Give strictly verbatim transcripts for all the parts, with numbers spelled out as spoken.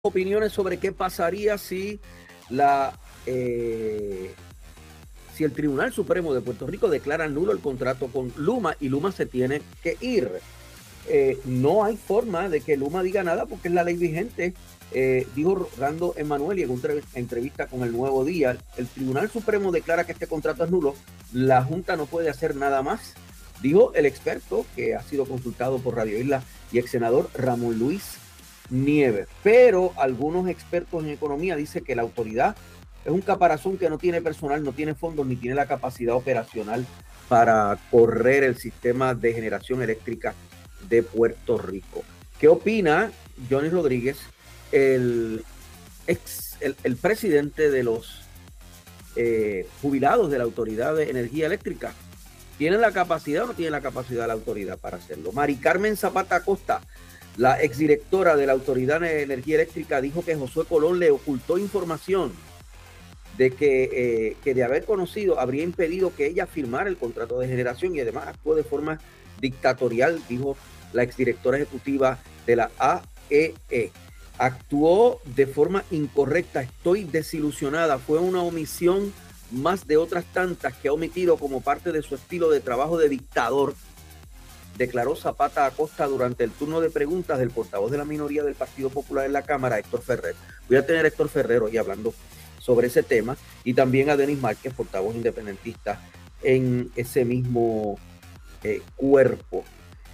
Opiniones sobre qué pasaría si la eh, si el Tribunal Supremo de Puerto Rico declara nulo el contrato con Luma y Luma se tiene que ir. Eh, no hay forma de que Luma diga nada porque es la ley vigente, eh, dijo Rolando Emanueli en una entrevista con El Nuevo Día. El Tribunal Supremo declara que este contrato es nulo, la Junta no puede hacer nada más, dijo el experto que ha sido consultado por Radio Isla y ex senador Ramón Luis Nieves. Pero algunos expertos en economía dicen que la autoridad es un caparazón que no tiene personal, no tiene fondos, ni tiene la capacidad operacional para correr el sistema de generación eléctrica de Puerto Rico. ¿Qué opina Johnny Rodríguez, el, ex, el, el presidente de los eh, jubilados de la Autoridad de Energía Eléctrica? ¿Tiene la capacidad o no tiene la capacidad la autoridad para hacerlo? Mari Carmen Zapata Acosta, la exdirectora de la Autoridad de Energía Eléctrica, dijo que Josué Colón le ocultó información de que, eh, que de haber conocido habría impedido que ella firmara el contrato de generación y además actuó de forma dictatorial, dijo la exdirectora ejecutiva de la A E E. Actuó de forma incorrecta, estoy desilusionada, fue una omisión más de otras tantas que ha omitido como parte de su estilo de trabajo de dictador, declaró Zapata Acosta durante el turno de preguntas del portavoz de la minoría del Partido Popular en la Cámara, Héctor Ferrer. Voy a tener a Héctor Ferrer hoy hablando sobre ese tema y también a Denis Márquez, portavoz independentista en ese mismo eh, cuerpo.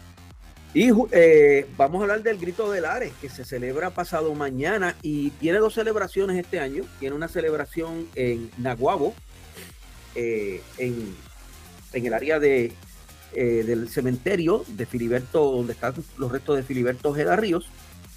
Y eh, vamos a hablar del Grito de Lares, que se celebra pasado mañana y tiene dos celebraciones este año. Tiene una celebración en Naguabo, eh, en, en el área de Eh, del cementerio de Filiberto, donde están los restos de Filiberto Ojeda Ríos,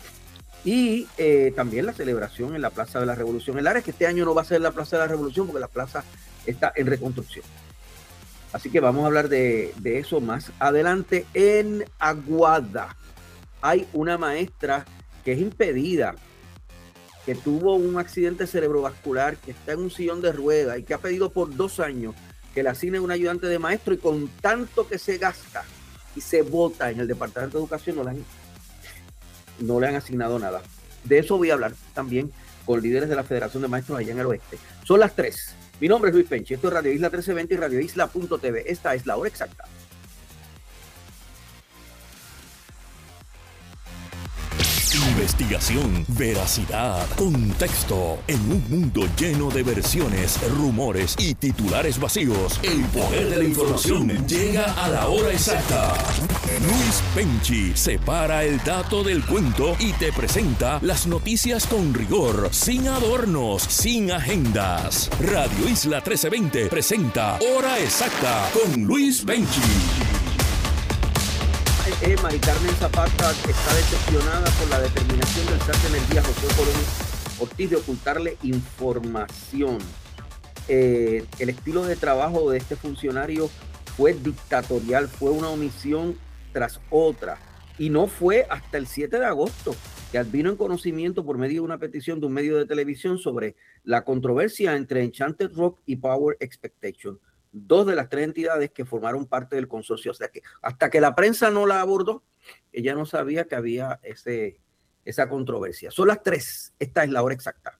y eh, también la celebración en la Plaza de la Revolución en Lares, que este año no va a ser la Plaza de la Revolución porque la plaza está en reconstrucción. Así que vamos a hablar de, de eso más adelante. En Aguada hay una maestra que es impedida, que tuvo un accidente cerebrovascular, que está en un sillón de ruedas y que ha pedido por dos años que le asignen un ayudante de maestro, y con tanto que se gasta y se vota en el Departamento de Educación no le han, no le han asignado nada. De eso voy a hablar también con líderes de la Federación de Maestros allá en el oeste. Son las tres. Mi nombre es Luis Penchi. Esto es Radio Isla trece veinte y Radio Isla punto T V. Esta es la hora exacta. Investigación, veracidad, contexto. En un mundo lleno de versiones, rumores y titulares vacíos, el poder de la información llega a la hora exacta. Luis Penchi separa el dato del cuento y te presenta las noticias con rigor, sin adornos, sin agendas. Radio Isla trece veinte presenta Hora Exacta con Luis Penchi. Eh, Mari Carmen Zapata está decepcionada por la determinación del S A C de Energía José Colón Ortiz de ocultarle información. Eh, el estilo de trabajo de este funcionario fue dictatorial, fue una omisión tras otra, y no fue hasta el siete de agosto que vino en conocimiento por medio de una petición de un medio de televisión sobre la controversia entre Enchanted Rock y Power Expectation, dos de las tres entidades que formaron parte del consorcio. O sea que hasta que la prensa no la abordó, ella no sabía que había ese, esa controversia. Son las tres. Esta es la hora exacta.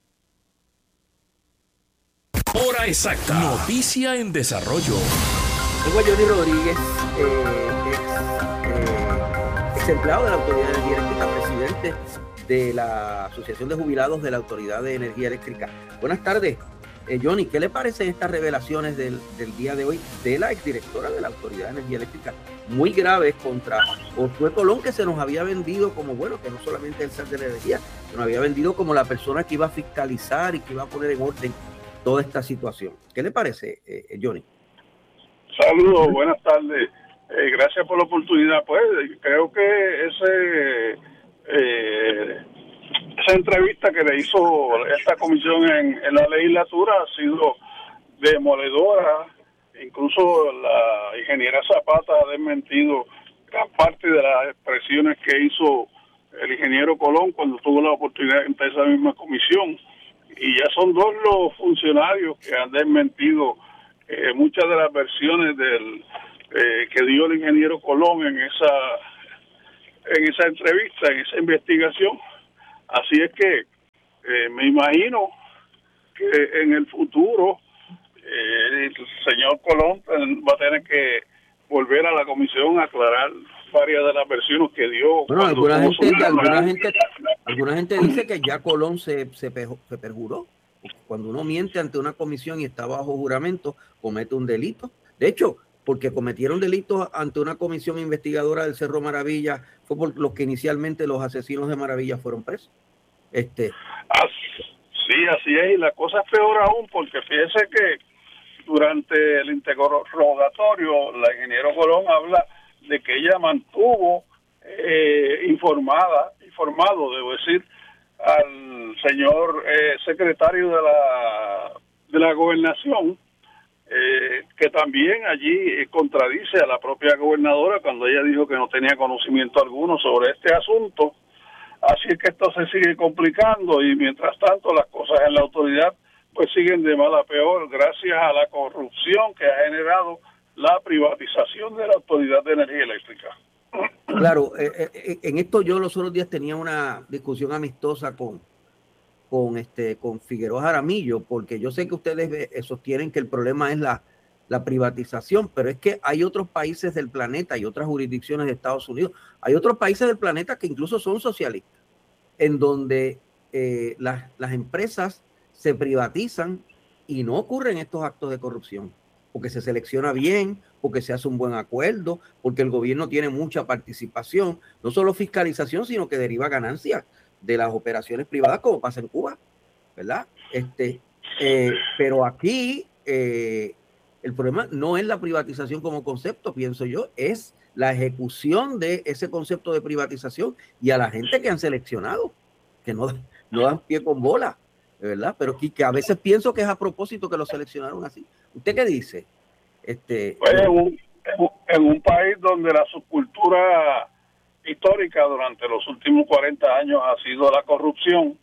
Hora exacta. Noticia en desarrollo. Tengo a Johnny Rodríguez, eh, ex, eh, ex empleado de la Autoridad de Energía Eléctrica, presidente de la Asociación de Jubilados de la Autoridad de Energía Eléctrica. Buenas tardes. Eh, Johnny, ¿qué le parecen estas revelaciones del, del día de hoy de la exdirectora de la Autoridad de Energía Eléctrica? Muy graves contra Josué Colón, que se nos había vendido como, bueno, que no solamente el S A C de la energía, se nos había vendido como la persona que iba a fiscalizar y que iba a poner en orden toda esta situación. ¿Qué le parece, eh, Johnny? Saludos, buenas tardes. Eh, gracias por la oportunidad. Pues creo que ese... Eh, Esa entrevista que le hizo esta comisión en, en la legislatura ha sido demoledora. Incluso la ingeniera Zapata ha desmentido gran parte de las expresiones que hizo el ingeniero Colón cuando tuvo la oportunidad de entrar a esa misma comisión. Y ya son dos los funcionarios que han desmentido eh, muchas de las versiones del eh, que dio el ingeniero Colón en esa en esa entrevista, en esa investigación. Así es que eh, me imagino que en el futuro eh, el señor Colón va a tener que volver a la comisión a aclarar varias de las versiones que dio. Bueno, alguna gente, alguna gente, alguna gente dice que ya Colón se, se, pejo, se perjuró. Cuando uno miente ante una comisión y está bajo juramento, comete un delito. De hecho, porque cometieron delitos ante una comisión investigadora del Cerro Maravilla, fue por los que inicialmente los asesinos de Maravilla fueron presos. Este, así, sí, así es, y la cosa es peor aún, porque fíjese que durante el interrogatorio, la ingeniero Colón habla de que ella mantuvo eh, informada, informado, debo decir, al señor eh, secretario de la de la gobernación, eh, que también allí eh, contradice a la propia gobernadora cuando ella dijo que no tenía conocimiento alguno sobre este asunto. Así es que esto se sigue complicando y mientras tanto las cosas en la autoridad pues siguen de mal a peor gracias a la corrupción que ha generado la privatización de la Autoridad de Energía Eléctrica. Claro, eh, eh, en esto yo los otros días tenía una discusión amistosa con, con, este, con Figueroa Jaramillo, porque yo sé que ustedes sostienen que el problema es la, la privatización, pero es que hay otros países del planeta y otras jurisdicciones de Estados Unidos, hay otros países del planeta que incluso son socialistas, en donde eh, las, las empresas se privatizan y no ocurren estos actos de corrupción, porque se selecciona bien, porque se hace un buen acuerdo, porque el gobierno tiene mucha participación, no solo fiscalización, sino que deriva ganancias de las operaciones privadas, como pasa en Cuba, ¿verdad? Este, eh, pero aquí eh, el problema no es la privatización como concepto, pienso yo, es la ejecución de ese concepto de privatización y a la gente que han seleccionado, que no, no dan pie con bola, ¿verdad? Pero que, que a veces pienso que es a propósito que lo seleccionaron así. ¿Usted qué dice? Este, pues en, un, en un país donde la subcultura histórica durante los últimos cuarenta años ha sido la corrupción,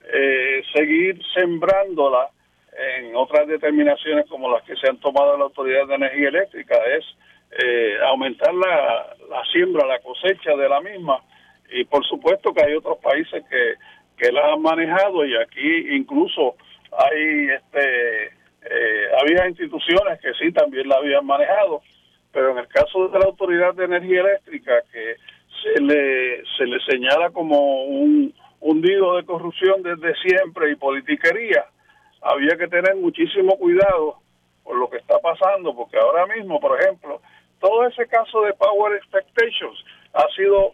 eh, seguir sembrándola en otras determinaciones como las que se han tomado en la Autoridad de Energía Eléctrica es eh, aumentar la, la siembra, la cosecha de la misma, y por supuesto que hay otros países que, que la han manejado, y aquí incluso hay este Eh, había instituciones que sí también la habían manejado, pero en el caso de la Autoridad de Energía Eléctrica, que se le se le señala como un hundido de corrupción desde siempre y politiquería, había que tener muchísimo cuidado por lo que está pasando, porque ahora mismo, por ejemplo, todo ese caso de Power Expectations ha sido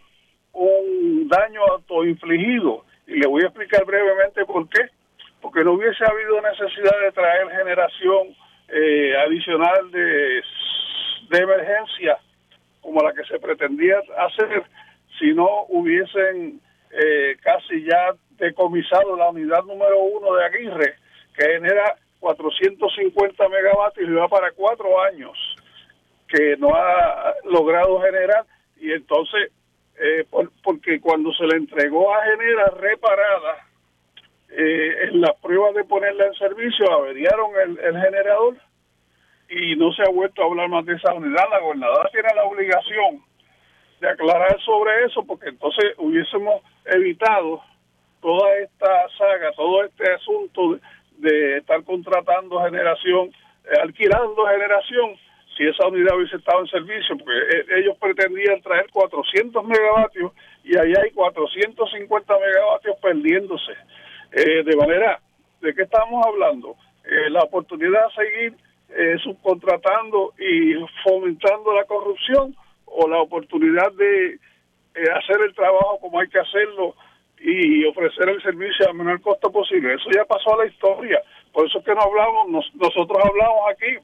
un daño autoinfligido, y le voy a explicar brevemente por qué. Porque no hubiese habido necesidad de traer generación eh, adicional de, de emergencia como la que se pretendía hacer si no hubiesen eh, casi ya decomisado la unidad número uno de Aguirre, que genera cuatrocientos cincuenta megavatios y va para cuatro años, que no ha logrado generar, y entonces, eh, por, porque cuando se le entregó a Genera reparada, Eh, en las pruebas de ponerla en servicio averiaron el, el generador y no se ha vuelto a hablar más de esa unidad. La gobernadora tiene la obligación de aclarar sobre eso, porque entonces hubiésemos evitado toda esta saga, todo este asunto de, de estar contratando generación, eh, alquilando generación, si esa unidad hubiese estado en servicio, porque eh, ellos pretendían traer cuatrocientos megavatios y ahí hay cuatrocientos cincuenta megavatios perdiéndose. Eh, de manera, ¿de qué estamos hablando? Eh, la oportunidad de seguir eh, subcontratando y fomentando la corrupción, o la oportunidad de eh, hacer el trabajo como hay que hacerlo y ofrecer el servicio al menor costo posible. Eso ya pasó a la historia. Por eso es que no hablamos, nos, nosotros hablamos aquí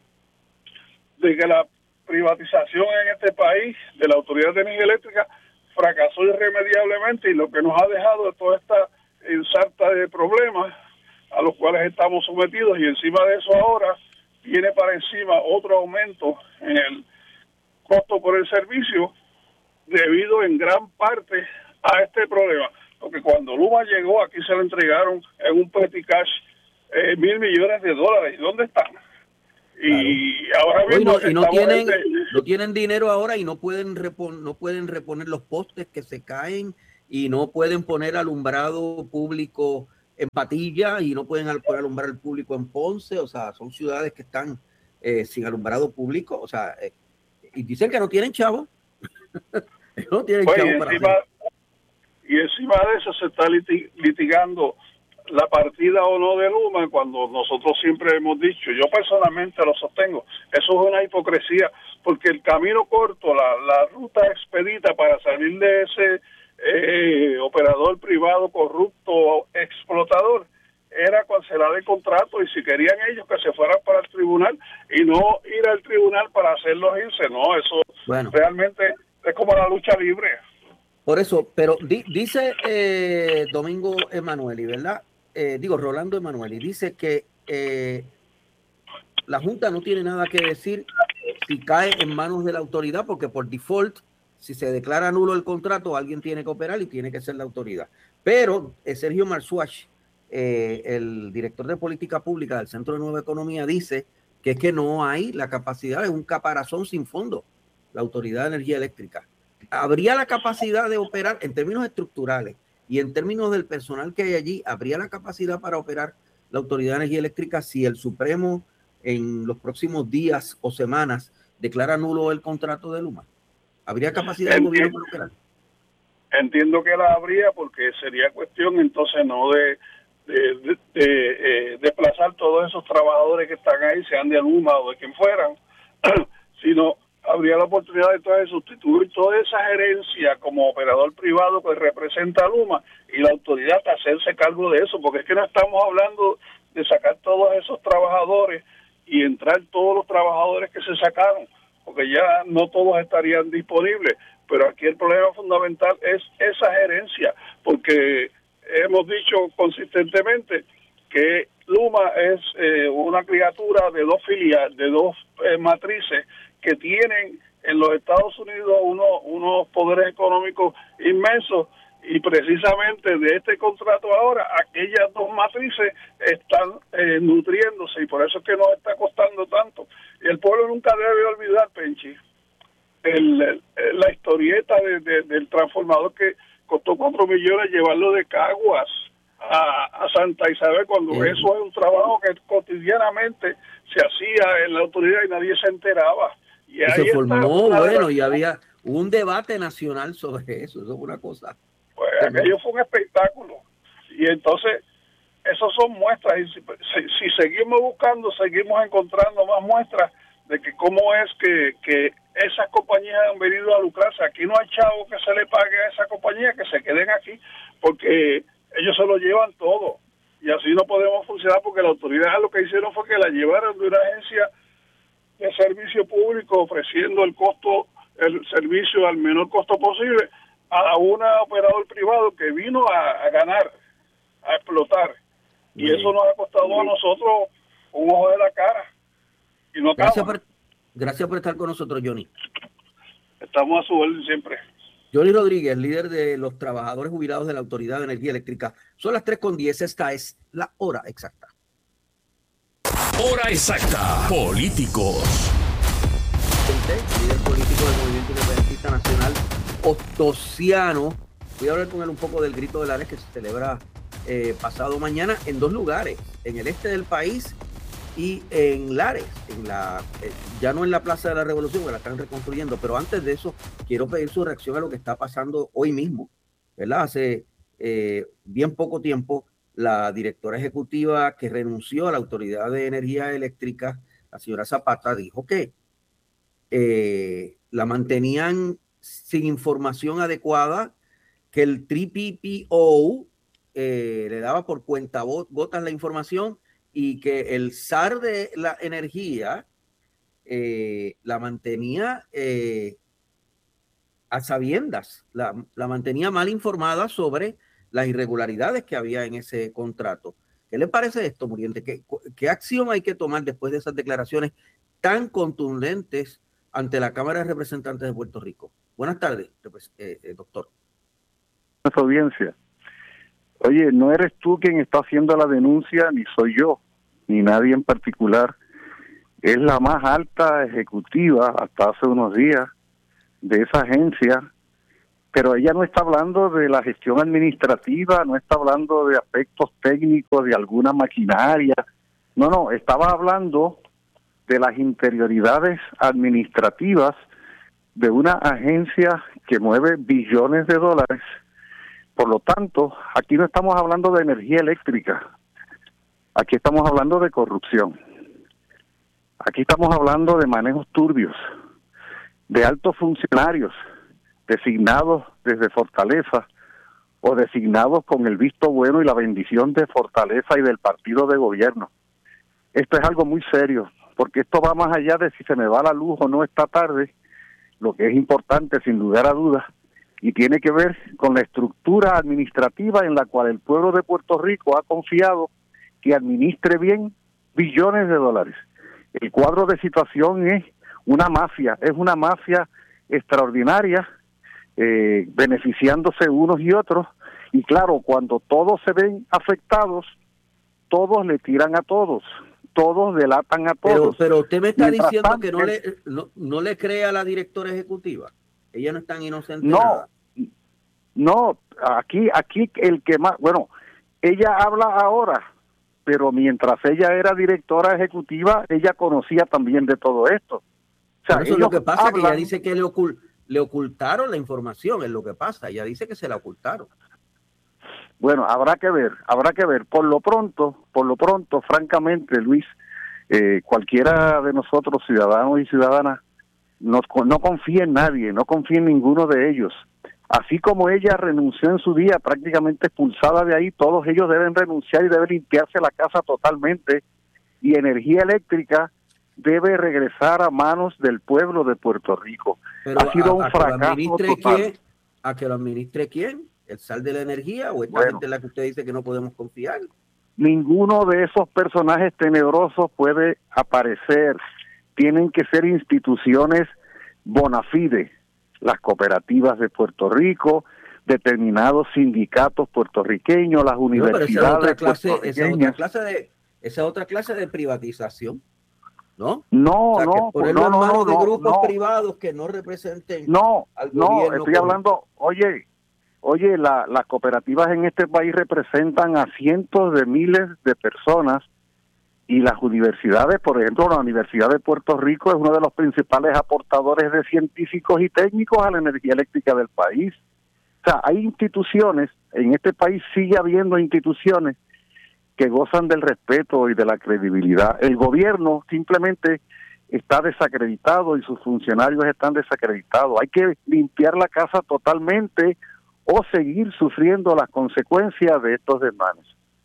de que la privatización en este país de la Autoridad de Energía Eléctrica fracasó irremediablemente, y lo que nos ha dejado es toda esta ensarta de problemas a los cuales estamos sometidos, y encima de eso ahora viene para encima otro aumento en el costo por el servicio debido en gran parte a este problema, porque cuando Luma llegó aquí se le entregaron en un petty cash eh, mil millones de dólares. ¿Y dónde están? Y claro. ahora mismo Hoy no, y no tienen de... no tienen dinero ahora, y no pueden repon, no pueden reponer los postes que se caen, y no pueden poner alumbrado público en Patilla y no pueden poder alumbrar el público en Ponce. O sea, son ciudades que están eh, sin alumbrado público. O sea, eh, y dicen que no tienen chavo. no tienen pues, chavo y, para encima, y encima de eso se está litig- litigando la partida o no de Luma, cuando nosotros siempre hemos dicho, yo personalmente lo sostengo, eso es una hipocresía, porque el camino corto, la, la ruta expedita para salir de ese eh, operador privado corrupto, explotador, era cancelar el contrato, y si querían ellos que se fueran para el tribunal y no ir al tribunal para hacerlos irse, no, eso bueno. realmente es como la lucha libre. Por eso, pero di, dice eh, Domingo Emanueli, ¿verdad? Eh, digo, Rolando Emanueli, dice que eh, la Junta no tiene nada que decir si cae en manos de la autoridad, porque por default, si se declara nulo el contrato, alguien tiene que operar y tiene que ser la autoridad. Pero eh, Sergio Marzuach, eh, el director de política pública del Centro de Nueva Economía, dice que es que no hay la capacidad, es un caparazón sin fondo, la Autoridad de Energía Eléctrica. ¿Habría la capacidad de operar en términos estructurales y en términos del personal que hay allí? ¿Habría la capacidad para operar la Autoridad de Energía Eléctrica si el Supremo en los próximos días o semanas declara nulo el contrato de Luma? ¿Habría capacidad del gobierno para operar? Entiendo que la habría, porque sería cuestión entonces no de, de, de, de eh, desplazar todos esos trabajadores que están ahí, sean de Luma o de quien fueran, sino habría la oportunidad de entonces sustituir toda esa gerencia como operador privado que representa a Luma, y la autoridad hacerse cargo de eso, porque es que no estamos hablando de sacar todos esos trabajadores y entrar todos los trabajadores que se sacaron, porque ya no todos estarían disponibles, pero aquí el problema fundamental es esa gerencia, porque hemos dicho consistentemente que Luma es eh, una criatura de dos filiales, de dos eh, matrices que tienen en los Estados Unidos uno, unos poderes económicos inmensos, y precisamente de este contrato ahora aquellas dos matrices están eh, nutriéndose, y por eso es que nos está costando tanto. Y el pueblo nunca debe olvidar, Penchi, el, el, la historieta de, de, del transformador que costó cuatro millones llevarlo de Caguas a, a Santa Isabel, cuando sí. Eso es un trabajo que cotidianamente se hacía en la autoridad y nadie se enteraba. Y, y ahí se formó, bueno, y había un debate nacional sobre eso, eso es una cosa. Pues aquello fue un espectáculo. Y entonces, esos son muestras, y si, si, si seguimos buscando, seguimos encontrando más muestras de que cómo es que, que esas compañías han venido a lucrarse. Aquí no hay chavo que se le pague a esa compañía, que se queden aquí, porque ellos se lo llevan todo. Y así no podemos funcionar, porque la autoridad lo que hicieron fue que la llevaron de una agencia de servicio público ofreciendo el costo, el servicio al menor costo posible, a un operador privado que vino a, a ganar, a explotar. Y sí. Eso nos ha costado sí. a nosotros un ojo de la cara. Y no gracias, por, gracias por estar con nosotros, Johnny. Estamos a su orden siempre. Johnny Rodríguez, líder de los trabajadores jubilados de la Autoridad de Energía Eléctrica. Son las tres con diez, esta es la hora exacta. Hora exacta. Políticos. Líder político del Movimiento Independentista Nacional, Ostosiano. Voy a hablar con él un poco del Grito de Lares, que se celebra eh, pasado mañana en dos lugares, en el este del país y en Lares, en la, eh, ya no en la Plaza de la Revolución, que la están reconstruyendo, pero antes de eso quiero pedir su reacción a lo que está pasando hoy mismo, ¿verdad? Hace eh, bien poco tiempo, la directora ejecutiva que renunció a la Autoridad de Energía Eléctrica, la señora Zapata, dijo que eh, la mantenían sin información adecuada, que el tres P P O eh, le daba por cuenta gotas la información, y que el S A R de la energía eh, la mantenía eh, a sabiendas, la, la mantenía mal informada sobre las irregularidades que había en ese contrato. ¿Qué le parece esto, Muriente? ¿Qué, qué acción hay que tomar después de esas declaraciones tan contundentes ante la Cámara de Representantes de Puerto Rico? Buenas tardes, eh, eh, doctor. Nuestra audiencia. Oye, no eres tú quien está haciendo la denuncia, ni soy yo, ni nadie en particular. Es la más alta ejecutiva hasta hace unos días de esa agencia pero ella no está hablando de la gestión administrativa, no está hablando de aspectos técnicos de alguna maquinaria, no, no, estaba hablando de las interioridades administrativas de una agencia que mueve billones de dólares. Por lo tanto, aquí no estamos hablando de energía eléctrica, aquí estamos hablando de corrupción, aquí estamos hablando de manejos turbios, de altos funcionarios designados desde Fortaleza o designados con el visto bueno y la bendición de Fortaleza y del partido de gobierno. Esto es algo muy serio, porque esto va más allá de si se me va la luz o no esta tarde, lo que es importante sin lugar a dudas, y tiene que ver con la estructura administrativa en la cual el pueblo de Puerto Rico ha confiado que administre bien billones de dólares. El cuadro de situación es una mafia, es una mafia extraordinaria, eh, beneficiándose unos y otros, y claro, cuando todos se ven afectados, todos le tiran a todos, todos delatan a todos. Pero, pero usted me está Mientras diciendo tanto, que no le, no, no le cree a la directora ejecutiva. Ella no es tan inocente. No, nada. no, aquí, aquí el que más, bueno, ella habla ahora, pero mientras ella era directora ejecutiva, ella conocía también de todo esto. O sea, Por eso es lo que pasa, hablan, que ella dice que le, ocult, le ocultaron la información, es lo que pasa. Ella dice que se la ocultaron. Bueno, habrá que ver, habrá que ver. Por lo pronto, por lo pronto, francamente, Luis, eh, cualquiera de nosotros, ciudadanos y ciudadanas, no, no confía en nadie, no confía en ninguno de ellos. Así como ella renunció en su día, prácticamente expulsada de ahí, todos ellos deben renunciar y deben limpiarse la casa totalmente. Y energía eléctrica debe regresar a manos del pueblo de Puerto Rico. Pero ha sido a, un a fracaso que lo total. ¿quién? ¿A que lo administre quién? ¿El sal de la energía o esta Bueno, gente en la que usted dice que no podemos confiar? Ninguno de esos personajes tenebrosos puede aparecer. Tienen que ser instituciones bona fide, las cooperativas de Puerto Rico, determinados sindicatos puertorriqueños, las universidades no, pero esa es otra clase, esa es otra puertorriqueñas. clase de esa es otra clase de privatización, ¿no? No, O sea, no, que ponerlo no, en no, manos no, de no, grupos no. privados que no representen No, al no, gobierno. estoy como- hablando, oye, oye, la, las cooperativas en este país representan a cientos de miles de personas y las universidades, por ejemplo, la Universidad de Puerto Rico es uno de los principales aportadores de científicos y técnicos a la energía eléctrica del país. O sea, hay instituciones, en este país sigue habiendo instituciones que gozan del respeto y de la credibilidad. El gobierno simplemente está desacreditado y sus funcionarios están desacreditados. Hay que limpiar la casa totalmente o seguir sufriendo las consecuencias de estos desmanes.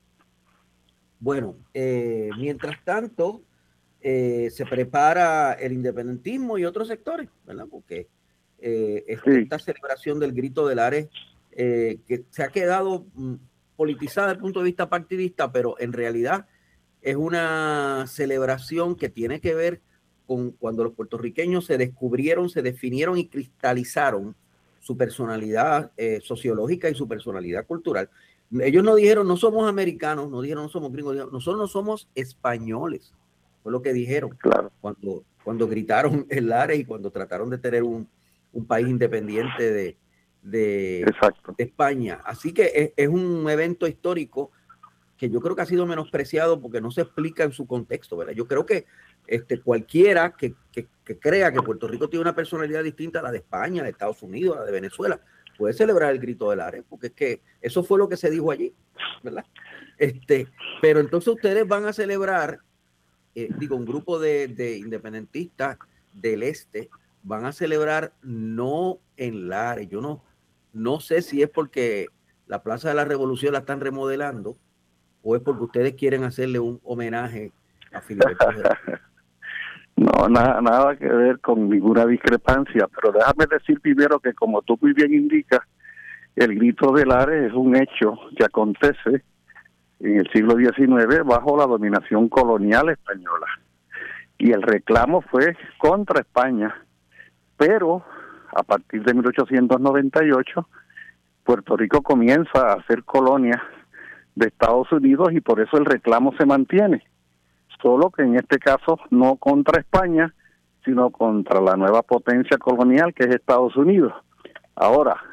Bueno, eh, mientras tanto, eh, se prepara el independentismo y otros sectores, ¿verdad? Porque eh, este, Sí. esta celebración del Grito del Ares, eh, que se ha quedado mm, politizada desde el punto de vista partidista, pero en realidad es una celebración que tiene que ver con cuando los puertorriqueños se descubrieron, se definieron y cristalizaron su personalidad eh, sociológica y su personalidad cultural. Ellos no dijeron, no somos americanos, no dijeron, no somos gringos, dijeron, nosotros no somos españoles. Fue lo que dijeron Claro. cuando, cuando gritaron el Ares y cuando trataron de tener un, un país independiente de, de, Exacto. de España. Así que es, es un evento histórico que yo creo que ha sido menospreciado porque no se explica en su contexto, ¿verdad? Yo creo que este, cualquiera que, que, que crea que Puerto Rico tiene una personalidad distinta a la de España, de Estados Unidos, a la de Venezuela, puede celebrar el Grito del Ares, porque es que eso fue lo que se dijo allí, ¿verdad? Este, pero entonces ustedes van a celebrar, eh, digo, un grupo de, de independentistas del este van a celebrar no en Lares. Yo no, no sé si es porque la Plaza de la Revolución la están remodelando o es porque ustedes quieren hacerle un homenaje a Filiberto Gerard. No, nada, nada que ver con ninguna discrepancia, pero déjame decir primero que, como tú muy bien indicas, el Grito del Ares es un hecho que acontece en el siglo diecinueve bajo la dominación colonial española. Y el reclamo fue contra España, pero a partir de mil ochocientos noventa y ocho, Puerto Rico comienza a ser colonia de Estados Unidos y por eso el reclamo se mantiene. Solo que en este caso no contra España, sino contra la nueva potencia colonial que es Estados Unidos. Ahora,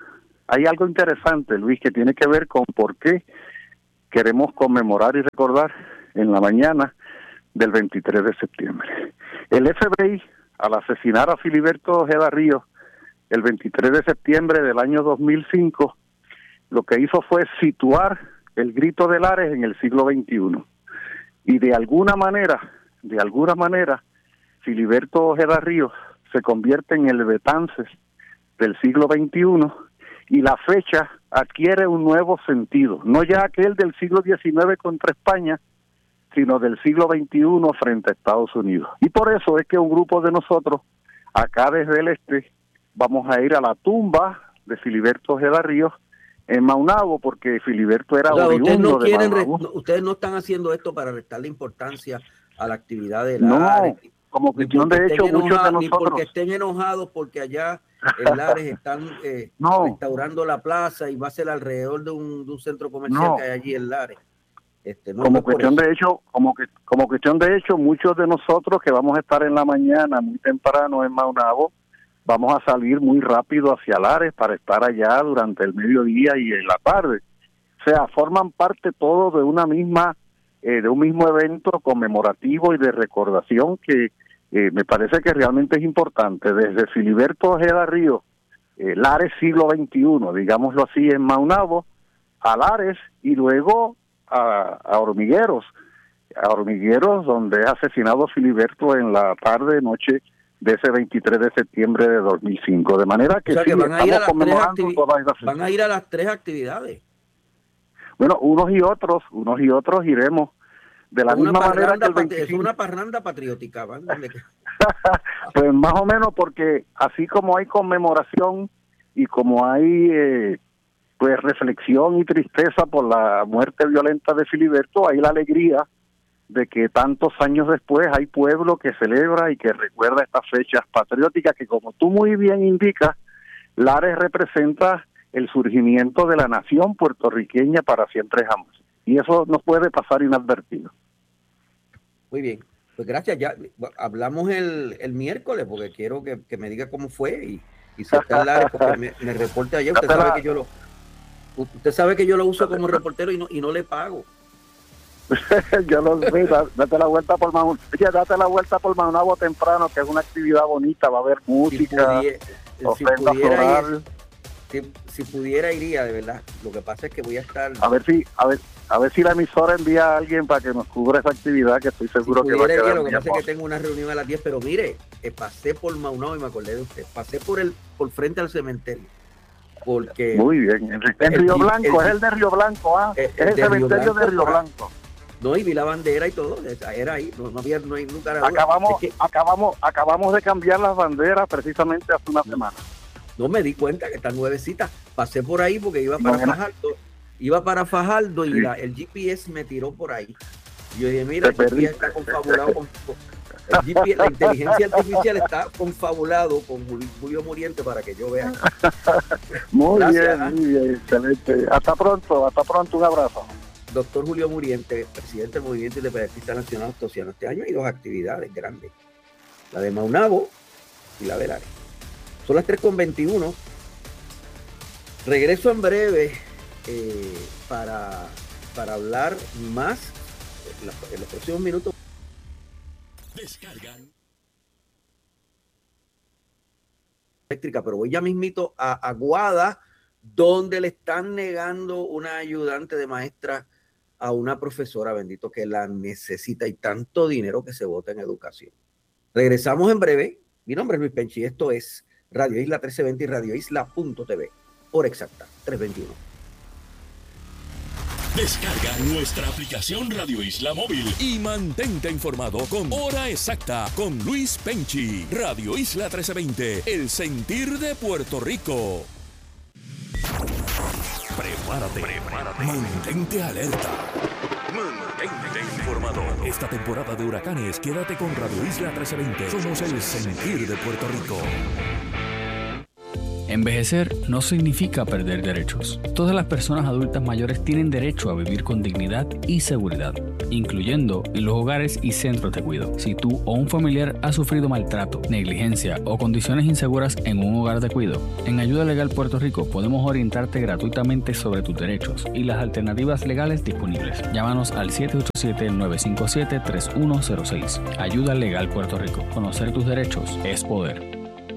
hay algo interesante, Luis, que tiene que ver con por qué queremos conmemorar y recordar en la mañana del veintitrés de septiembre. El F B I, al asesinar a Filiberto Ojeda Ríos el veintitrés de septiembre del año dos mil cinco, lo que hizo fue situar el grito de Lares en el siglo veintiuno. Y de alguna manera, de alguna manera, Filiberto Ojeda Ríos se convierte en el Betances del siglo veintiuno y la fecha adquiere un nuevo sentido, no ya aquel del siglo diecinueve contra España, sino del siglo veintiuno frente a Estados Unidos. Y por eso es que un grupo de nosotros, acá desde el este, vamos a ir a la tumba de Filiberto Ojeda Ríos en Maunabo, porque Filiberto era o sea, ustedes no de quieren re, Maunabo. Ustedes no están haciendo esto para restarle importancia a la actividad de no, Lares. Como cuestión de hecho, enojados, muchos de nosotros... Ni porque estén enojados porque allá en Lares están eh, no. restaurando la plaza y va a ser alrededor de un, de un centro comercial no. que hay allí en Lares. Este, no como cuestión de hecho, como que como cuestión de hecho, muchos de nosotros que vamos a estar en la mañana muy temprano en Maunabo, vamos a salir muy rápido hacia Lares para estar allá durante el mediodía y en la tarde. O sea, forman parte todos de una misma, eh, de un mismo evento conmemorativo y de recordación que eh, me parece que realmente es importante. Desde Filiberto Ojeda Ríos, eh, Lares siglo veintiuno, digámoslo así, en Maunabo, a Lares y luego A, a Hormigueros, a Hormigueros, donde es asesinado Filiberto en la tarde, noche de ese veintitrés de septiembre de dos mil cinco. De manera que, o sea, sí, que van, a ir a las tres activi- van a ir a las tres actividades. Bueno, unos y otros, unos y otros iremos de la una misma manera que el patri- veinticinco. Es una parranda patriótica, ¿van? Pues más o menos, porque así como hay conmemoración y como hay... Eh, pues reflexión y tristeza por la muerte violenta de Filiberto, hay la alegría de que tantos años después hay pueblo que celebra y que recuerda estas fechas patrióticas que, como tú muy bien indicas, Lares representa el surgimiento de la nación puertorriqueña para siempre jamás. Y eso no puede pasar inadvertido. Muy bien, pues gracias. Ya hablamos el, el miércoles porque quiero que, que me diga cómo fue y, y si está en Lares, porque me, me reporte allá. Usted sabe que yo lo... Usted sabe que yo lo uso como reportero y no y no le pago. Yo lo sé, date la vuelta por Maunabo, date la vuelta por Maunabo temprano, que es una actividad bonita, va a haber música, si pudiera, si pudiera, ir, si, si pudiera iría, de verdad. Lo que pasa es que voy a estar... A ver si, a ver, a ver si la emisora envía a alguien para que nos cubra esa actividad, que estoy seguro si que va a quedar ir, Lo que bien. pasa es que tengo una reunión a las diez, pero mire, eh, pasé por Maunabo y me acordé de usted. Pasé por el por frente al cementerio. Porque muy bien, en, en Río Blanco, el, es el de Río Blanco, ah, el, es el cementerio de Río Blanco. No, y vi la bandera y todo, era ahí, no, no había no hay nunca nada. Acabamos, es que, acabamos, acabamos de cambiar las banderas precisamente hace una no, semana. No me di cuenta que están nuevecitas. Pasé por ahí porque iba para no, Fajardo, iba para Fajardo y sí. la, el G P S me tiró por ahí. Yo dije, mira, el G P S está confabulado con, con el G P S, la inteligencia artificial está confabulado con Julio Muriente para que yo vea. Muy Gracias, bien, muy bien, excelente. Hasta pronto, hasta pronto, un abrazo. Doctor Julio Muriente, presidente del Movimiento Independentista Nacional Ostosiano. Este año hay dos actividades grandes, la de Maunabo y la de Lares. Son las tres con veintiuno. Regreso en breve eh, para, para hablar más en, la, en los próximos minutos. Descargan. Eléctrica, pero voy ya mismito a Aguada, donde le están negando una ayudante de maestra a una profesora, bendito, que la necesita y tanto dinero que se vota en educación. Regresamos en breve. Mi nombre es Luis Penchi, esto es Radio Isla trece veinte y Radio Isla punto t v, por exacta, trescientos veintiuno. Descarga nuestra aplicación Radio Isla Móvil y mantente informado con Hora Exacta con Luis Penchi. Radio Isla trece veinte, el sentir de Puerto Rico. Prepárate, prepárate. Mantente alerta. Mantente informado. Esta temporada de huracanes, quédate con Radio Isla trece veinte. Somos el sentir de Puerto Rico. Envejecer no significa perder derechos. Todas las personas adultas mayores tienen derecho a vivir con dignidad y seguridad, incluyendo en los hogares y centros de cuidado. Si tú o un familiar ha sufrido maltrato, negligencia o condiciones inseguras en un hogar de cuidado, en Ayuda Legal Puerto Rico podemos orientarte gratuitamente sobre tus derechos y las alternativas legales disponibles. Llámanos al siete ocho siete, nueve cinco siete, tres uno cero seis. Ayuda Legal Puerto Rico. Conocer tus derechos es poder.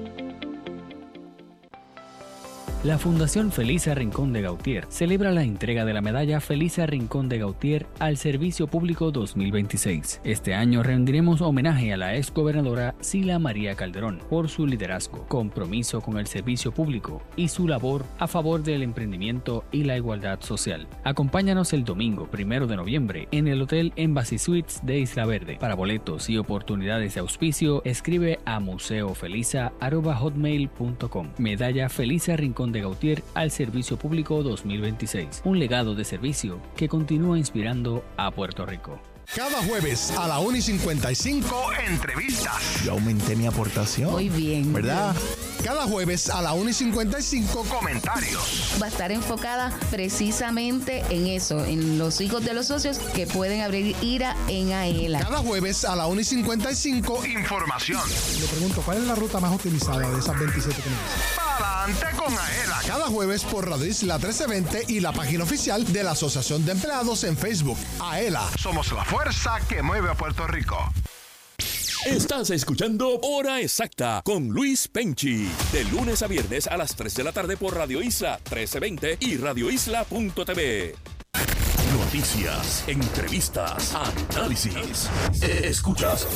La Fundación Felisa Rincón de Gautier celebra la entrega de la medalla Felisa Rincón de Gautier al Servicio Público dos mil veintiséis. Este año rendiremos homenaje a la exgobernadora Sila María Calderón por su liderazgo, compromiso con el servicio público y su labor a favor del emprendimiento y la igualdad social. Acompáñanos el domingo primero de noviembre en el Hotel Embassy Suites de Isla Verde. Para boletos y oportunidades de auspicio, escribe a museofelisa arroba hotmail punto com. Medalla Felisa Rincón de Gautier al Servicio Público dos mil veintiséis. Un legado de servicio que continúa inspirando a Puerto Rico. Cada jueves a la una y cincuenta y cinco, entrevistas. Yo aumenté mi aportación. Muy bien. ¿Verdad? Cada jueves a la una y cincuenta y cinco, comentarios. Va a estar enfocada precisamente en eso, en los hijos de los socios que pueden abrir IRA en AELA. Cada jueves a la una y cincuenta y cinco, información. Le pregunto, ¿cuál es la ruta más optimizada de esas veintisiete que me dicen? Adelante con AELA. Cada jueves por Radio Isla trece veinte y la página oficial de la Asociación de Empleados en Facebook. AELA, somos la fuerza que mueve a Puerto Rico. Estás escuchando Hora Exacta con Luis Penchi. De lunes a viernes a las tres de la tarde por Radio Isla trece veinte y radio isla punto t v. Noticias, entrevistas, análisis. Escuchas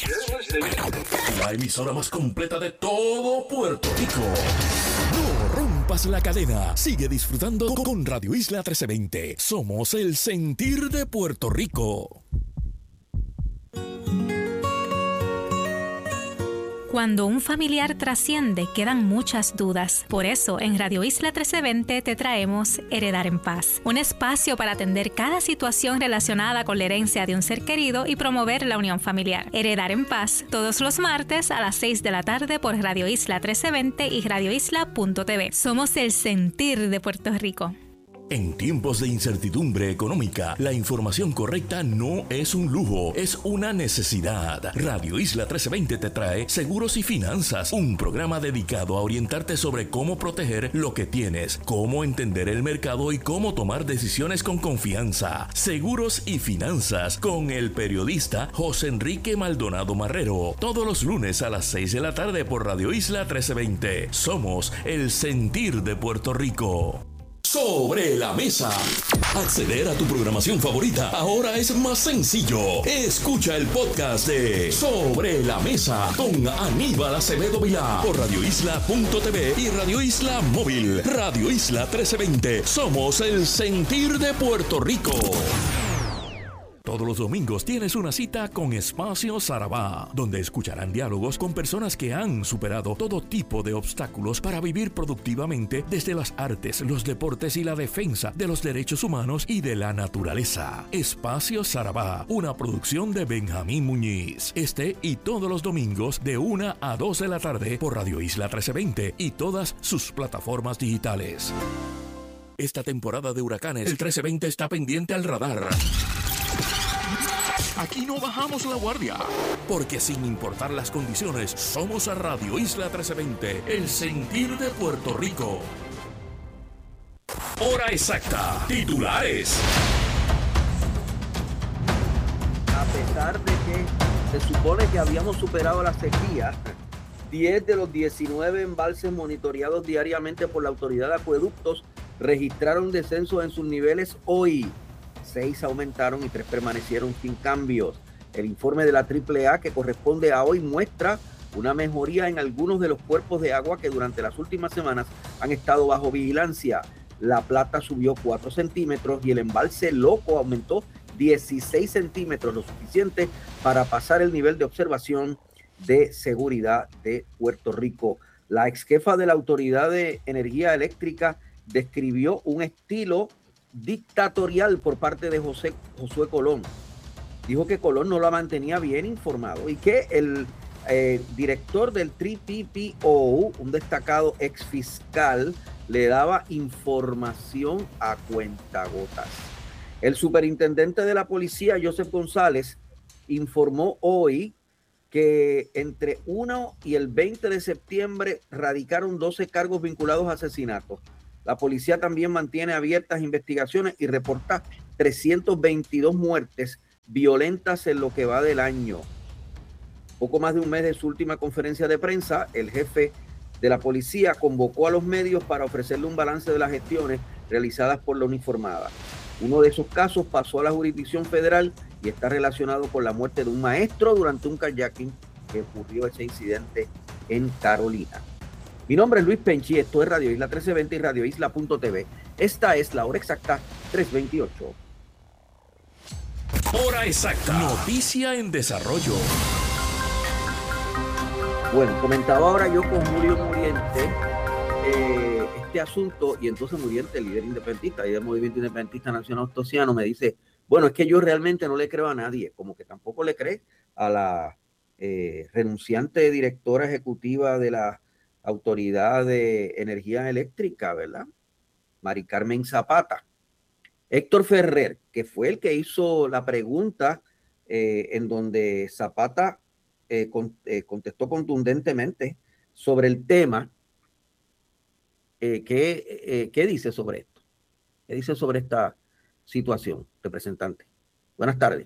la emisora más completa de todo Puerto Rico. No rompas la cadena. Sigue disfrutando con Radio Isla trece veinte. Somos el sentir de Puerto Rico. Cuando un familiar trasciende, quedan muchas dudas. Por eso, en Radio Isla trece veinte te traemos Heredar en Paz, un espacio para atender cada situación relacionada con la herencia de un ser querido y promover la unión familiar. Heredar en Paz, todos los martes a las seis de la tarde por Radio Isla trece veinte y radio isla punto t v. Somos el sentir de Puerto Rico. En tiempos de incertidumbre económica, la información correcta no es un lujo, es una necesidad. Radio Isla trece veinte te trae Seguros y Finanzas, un programa dedicado a orientarte sobre cómo proteger lo que tienes, cómo entender el mercado y cómo tomar decisiones con confianza. Seguros y Finanzas con el periodista José Enrique Maldonado Marrero. Todos los lunes a las seis de la tarde por Radio Isla trece veinte. Somos el sentir de Puerto Rico. Sobre la mesa. Acceder a tu programación favorita ahora es más sencillo. Escucha el podcast de Sobre la Mesa con Aníbal Acevedo Vilá por radio isla punto t v y Radio Isla Móvil. Radio Isla trece veinte. Somos el sentir de Puerto Rico. Todos los domingos tienes una cita con Espacio Sarabá, donde escucharán diálogos con personas que han superado todo tipo de obstáculos para vivir productivamente desde las artes, los deportes y la defensa de los derechos humanos y de la naturaleza. Espacio Sarabá, una producción de Benjamín Muñiz. Este y todos los domingos de una a dos de la tarde por Radio Isla trece veinte y todas sus plataformas digitales. Esta temporada de huracanes, el trece veinte está pendiente al radar. Aquí no bajamos la guardia, porque sin importar las condiciones, somos a Radio Isla trece veinte, el sentir de Puerto Rico. Hora exacta, titulares. A pesar de que se supone que habíamos superado la sequía, diez de los diecinueve embalses monitoreados diariamente por la Autoridad de Acueductos registraron descensos en sus niveles hoy. Seis aumentaron y tres permanecieron sin cambios. El informe de la triple A que corresponde a hoy muestra una mejoría en algunos de los cuerpos de agua que durante las últimas semanas han estado bajo vigilancia. La Plata subió cuatro centímetros y el embalse Loco aumentó dieciséis centímetros, lo suficiente para pasar el nivel de observación de seguridad de Puerto Rico. La ex jefa de la Autoridad de Energía Eléctrica describió un estilo dictatorial por parte de José Josué Colón. Dijo que Colón no la mantenía bien informado y que el eh, director del tres P P O, un destacado ex fiscal, le daba información a cuentagotas. El superintendente de la policía, Joseph González, informó hoy que entre uno y el veinte de septiembre radicaron doce cargos vinculados a asesinatos. La policía también mantiene abiertas investigaciones y reporta trescientas veintidós muertes violentas en lo que va del año. Poco más de un mes de su última conferencia de prensa, el jefe de la policía convocó a los medios para ofrecerle un balance de las gestiones realizadas por la uniformada. Uno de esos casos pasó a la jurisdicción federal y está relacionado con la muerte de un maestro durante un kayaking que ocurrió ese incidente en Carolina. Mi nombre es Luis Penchi, esto es Radio Isla trece veinte y Radio Isla punto t v. Esta es la hora exacta, tres veintiocho. Hora exacta. Noticia en desarrollo. Bueno, comentaba ahora yo con Julio Muriente eh, este asunto, y entonces Muriente, el líder independentista y del Movimiento Independentista Nacional Ostosiano, me dice, bueno, es que yo realmente no le creo a nadie, como que tampoco le cree a la eh, renunciante directora ejecutiva de la Autoridad de Energía Eléctrica, ¿verdad? Mari Carmen Zapata. Héctor Ferrer, que fue el que hizo la pregunta eh, en donde Zapata eh, con, eh, contestó contundentemente sobre el tema, eh, ¿qué, eh, ¿qué dice sobre esto? ¿Qué dice sobre esta situación, representante? Buenas tardes.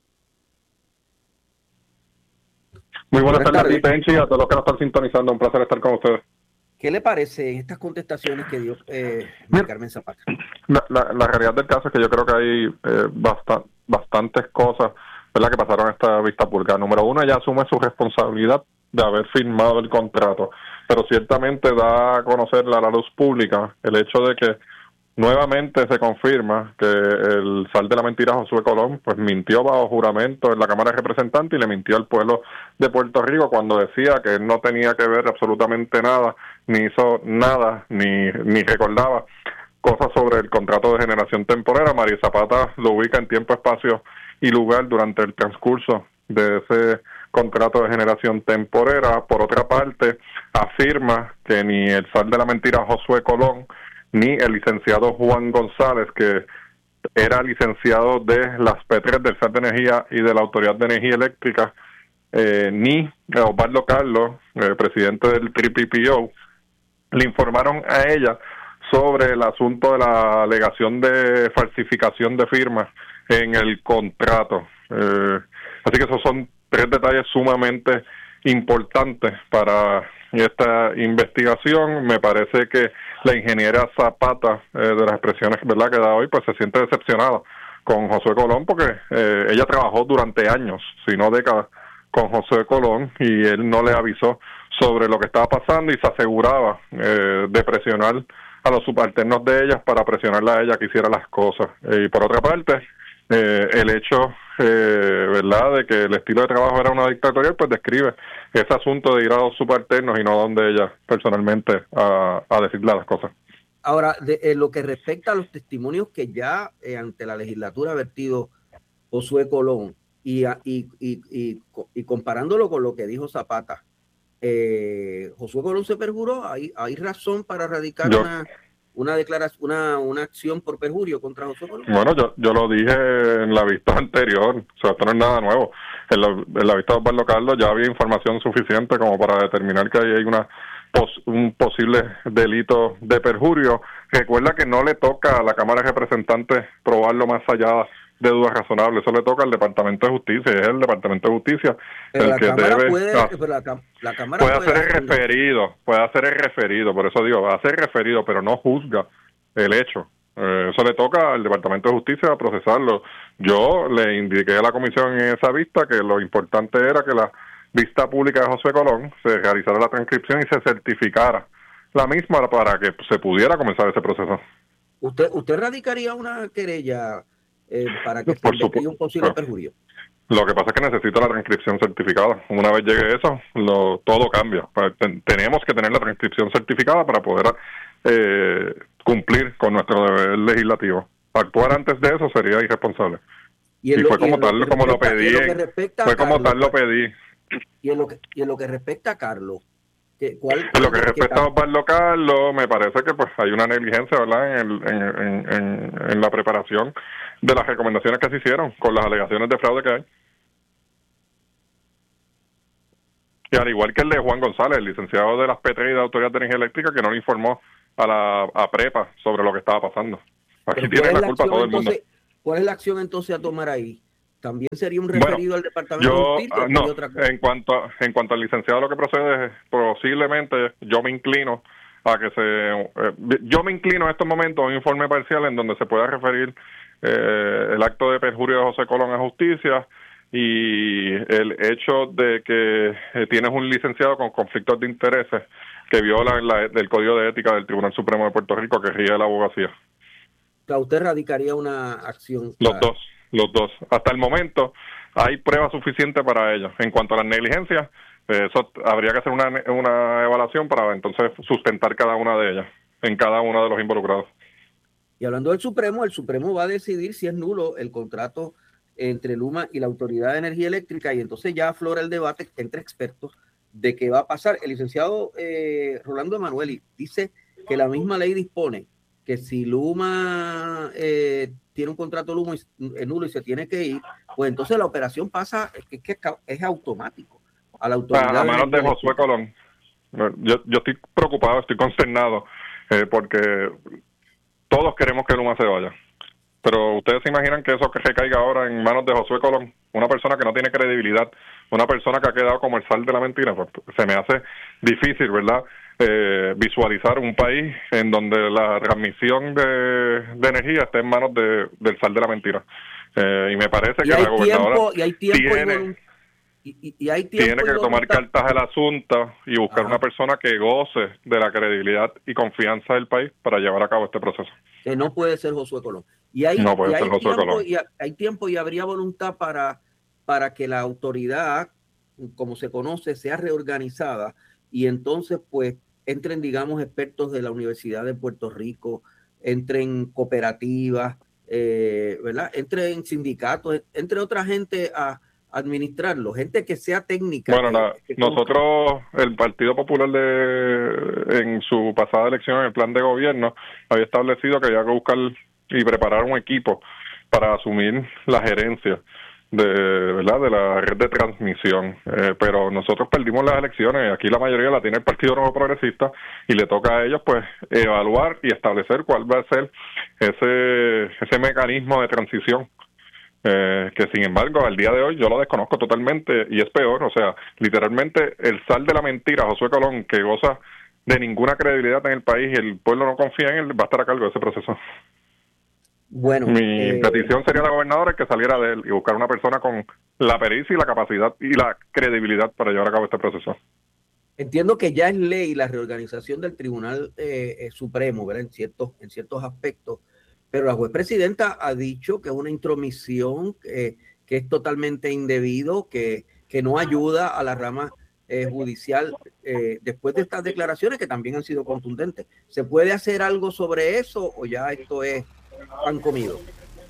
Muy buenas, buenas tardes, Penchi, a todos los que nos están sintonizando. Un placer estar con ustedes. ¿Qué le parece estas contestaciones que dio eh, Mari Carmen Zapata? La, la, la realidad del caso es que yo creo que hay eh, bast bastantes cosas, ¿verdad?, que pasaron en esta vista pública. Número uno, ella asume su responsabilidad de haber firmado el contrato, pero ciertamente da a conocer a la luz pública el hecho de que nuevamente se confirma que el zar de la mentira, Josué Colón, pues mintió bajo juramento en la Cámara de Representantes y le mintió al pueblo de Puerto Rico cuando decía que él no tenía que ver absolutamente nada, ni hizo nada, ni, ni recordaba cosas sobre el contrato de generación temporera. María Zapata lo ubica en tiempo, espacio y lugar durante el transcurso de ese contrato de generación temporera. Por otra parte, afirma que ni el zar de la mentira, Josué Colón, ni el licenciado Juan González, que era licenciado de las P tres del zar de Energía y de la Autoridad de Energía Eléctrica, eh, ni Osvaldo Carlos, eh, presidente del tres P P O, le informaron a ella sobre el asunto de la alegación de falsificación de firmas en el contrato. Eh, así que esos son tres detalles sumamente importantes para esta investigación. Me parece que la ingeniera Zapata, eh, de las expresiones, ¿verdad?, que da hoy, pues se siente decepcionada con Josué Colón porque eh, ella trabajó durante años, si no décadas, con Josué Colón y él no le avisó sobre lo que estaba pasando y se aseguraba eh, de presionar a los subalternos de ellas para presionarla a ella que hiciera las cosas. Eh, y por otra parte, eh, el hecho, eh, ¿verdad?, de que el estilo de trabajo era una dictatorial, pues describe ese asunto de ir a los subalternos y no donde ella personalmente a, a decirle las cosas. Ahora, de, eh, lo que respecta a los testimonios que ya eh, ante la legislatura ha vertido Josué Colón y, a, y, y, y, y comparándolo con lo que dijo Zapata, eh, Josué Colón se perjuró. ¿Hay, hay razón para radicar yo, una, una declaración, una, una acción por perjurio contra Josué Colón? Bueno, yo, yo lo dije en la vista anterior, o sea, esto no es nada nuevo. En la, en la vista de Osvaldo Carlos ya había información suficiente como para determinar que ahí hay una pos, un posible delito de perjurio. Recuerda que no le toca a la Cámara de Representantes probarlo más allá de dudas razonables, eso le toca al Departamento de Justicia, y es el Departamento de Justicia pero el la que cámara debe puede, no, pero la, la cámara puede, puede hacer el referido, puede hacer el referido, por eso digo, va a hacer referido, pero no juzga el hecho. Eh, eso le toca al Departamento de Justicia procesarlo. Yo le indiqué a la comisión en esa vista que lo importante era que la vista pública de Josué Colón se realizara la transcripción y se certificara la misma para que se pudiera comenzar ese proceso. ¿Usted, usted radicaría una querella eh, para que Por se investigue un posible no. perjurio? Lo que pasa es que necesito la transcripción certificada. Una vez llegue eso, lo, todo cambia. Ten, tenemos que tener la transcripción certificada para poder eh, cumplir con nuestro deber legislativo. Actuar antes de eso sería irresponsable. Y, y fue como tal, como lo pedí, en, fue como tal lo pedí Y en lo que, y en lo que respecta a Carlos, ¿qué, cuál, en lo que respecta qué, a Osvaldo Carlos, me parece que pues hay una negligencia, ¿verdad?, en, el, en, en, en, en la preparación de las recomendaciones que se hicieron con las alegaciones de fraude que hay. Y al igual que el de Juan González, el licenciado de las P tres y de la Autoridad de Energía Eléctrica, que no le informó a la a PREPA sobre lo que estaba pasando. Aquí tiene la, la culpa todo el mundo. Entonces, ¿cuál es la acción entonces a tomar ahí? ¿También sería un referido bueno, al Departamento yo, de Justicia? No, otra cosa? en cuanto a, en cuanto al licenciado, lo que procede, posiblemente yo me inclino a que se... Eh, yo me inclino en estos momentos a un informe parcial en donde se pueda referir eh, el acto de perjurio de José Colón a justicia y el hecho de que eh, tienes un licenciado con conflictos de intereses que violan la, el Código de Ética del Tribunal Supremo de Puerto Rico que rige la abogacía. O sea, usted radicaría una acción. Los dos, los dos. Hasta el momento hay pruebas suficientes para ello. En cuanto a las negligencias, eh, eso habría que hacer una, una evaluación para entonces sustentar cada una de ellas en cada uno de los involucrados. Y hablando del Supremo, el Supremo va a decidir si es nulo el contrato entre Luma y la Autoridad de Energía Eléctrica, y entonces ya aflora el debate entre expertos de qué va a pasar. El licenciado eh, Rolando Emanueli dice que la misma ley dispone que si Luma eh, tiene un contrato Luma y, nulo y se tiene que ir, pues entonces la operación pasa, es que, que es automático a la Autoridad. A manos de Josué Colón. Yo, yo estoy preocupado, estoy consternado, eh, porque todos queremos que Luma se vaya. Pero ustedes se imaginan que eso que recaiga ahora en manos de Josué Colón, una persona que no tiene credibilidad, una persona que ha quedado como el sal de la mentira. Pues se me hace difícil, ¿verdad?, eh, visualizar un país en donde la transmisión de, de energía esté en manos de, del sal de la mentira. Eh, y me parece que la gobernadora tiempo, y hay tiempo tiene, y, y, y hay tiempo tiene que y tomar cartas del asunto y buscar Ajá. una persona que goce de la credibilidad y confianza del país para llevar a cabo este proceso. Que no puede ser Josué Colón. Y hay, no puede y ser hay, Josué tiempo, Colón. Y hay tiempo y habría voluntad para, para que la autoridad, como se conoce, sea reorganizada y entonces pues entren, digamos, expertos de la Universidad de Puerto Rico, entren cooperativas, eh, ¿verdad? Entren sindicatos, entre otra gente a administrarlo, gente que sea técnica. Bueno, que, la, que nosotros, el Partido Popular de en su pasada elección, en el plan de gobierno, había establecido que había que buscar y preparar un equipo para asumir la gerencia de, ¿verdad?, de la red de transmisión, eh, pero nosotros perdimos las elecciones. Aquí la mayoría la tiene el Partido Nuevo Progresista y le toca a ellos pues evaluar y establecer cuál va a ser ese ese mecanismo de transición, eh, que sin embargo al día de hoy yo lo desconozco totalmente y es peor. O sea, literalmente el sal de la mentira, Josué Colón, que goza de ninguna credibilidad en el país y el pueblo no confía en él, va a estar a cargo de ese proceso. Bueno, mi eh, petición sería a la gobernadora que saliera de él y buscar una persona con la pericia y la capacidad y la credibilidad para llevar a cabo este proceso. Entiendo que ya es ley la reorganización del Tribunal eh, eh, Supremo, ¿verdad?, en ciertos, en ciertos aspectos, pero la juez presidenta ha dicho que es una intromisión, eh, que es totalmente indebido, que, que no ayuda a la rama eh, judicial, eh, después de estas declaraciones que también han sido contundentes. ¿Se puede hacer algo sobre eso o ya esto es pan comido?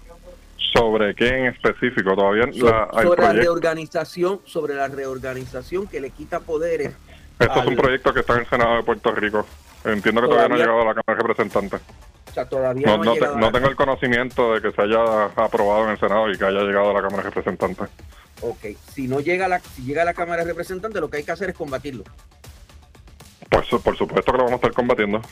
¿Sobre qué en específico? Todavía sobre, la, sobre la reorganización, sobre la reorganización que le quita poderes. Esto al, es un proyecto que está en el Senado de Puerto Rico. Entiendo que todavía, todavía no ha llegado a la Cámara de Representantes. O sea, todavía no, no, no, ha llegado te, no tengo el conocimiento de que se haya aprobado en el Senado y que haya llegado a la Cámara de Representantes. Ok, si no llega a la, si llega a la Cámara de Representantes, lo que hay que hacer es combatirlo. Pues por supuesto que lo vamos a estar combatiendo.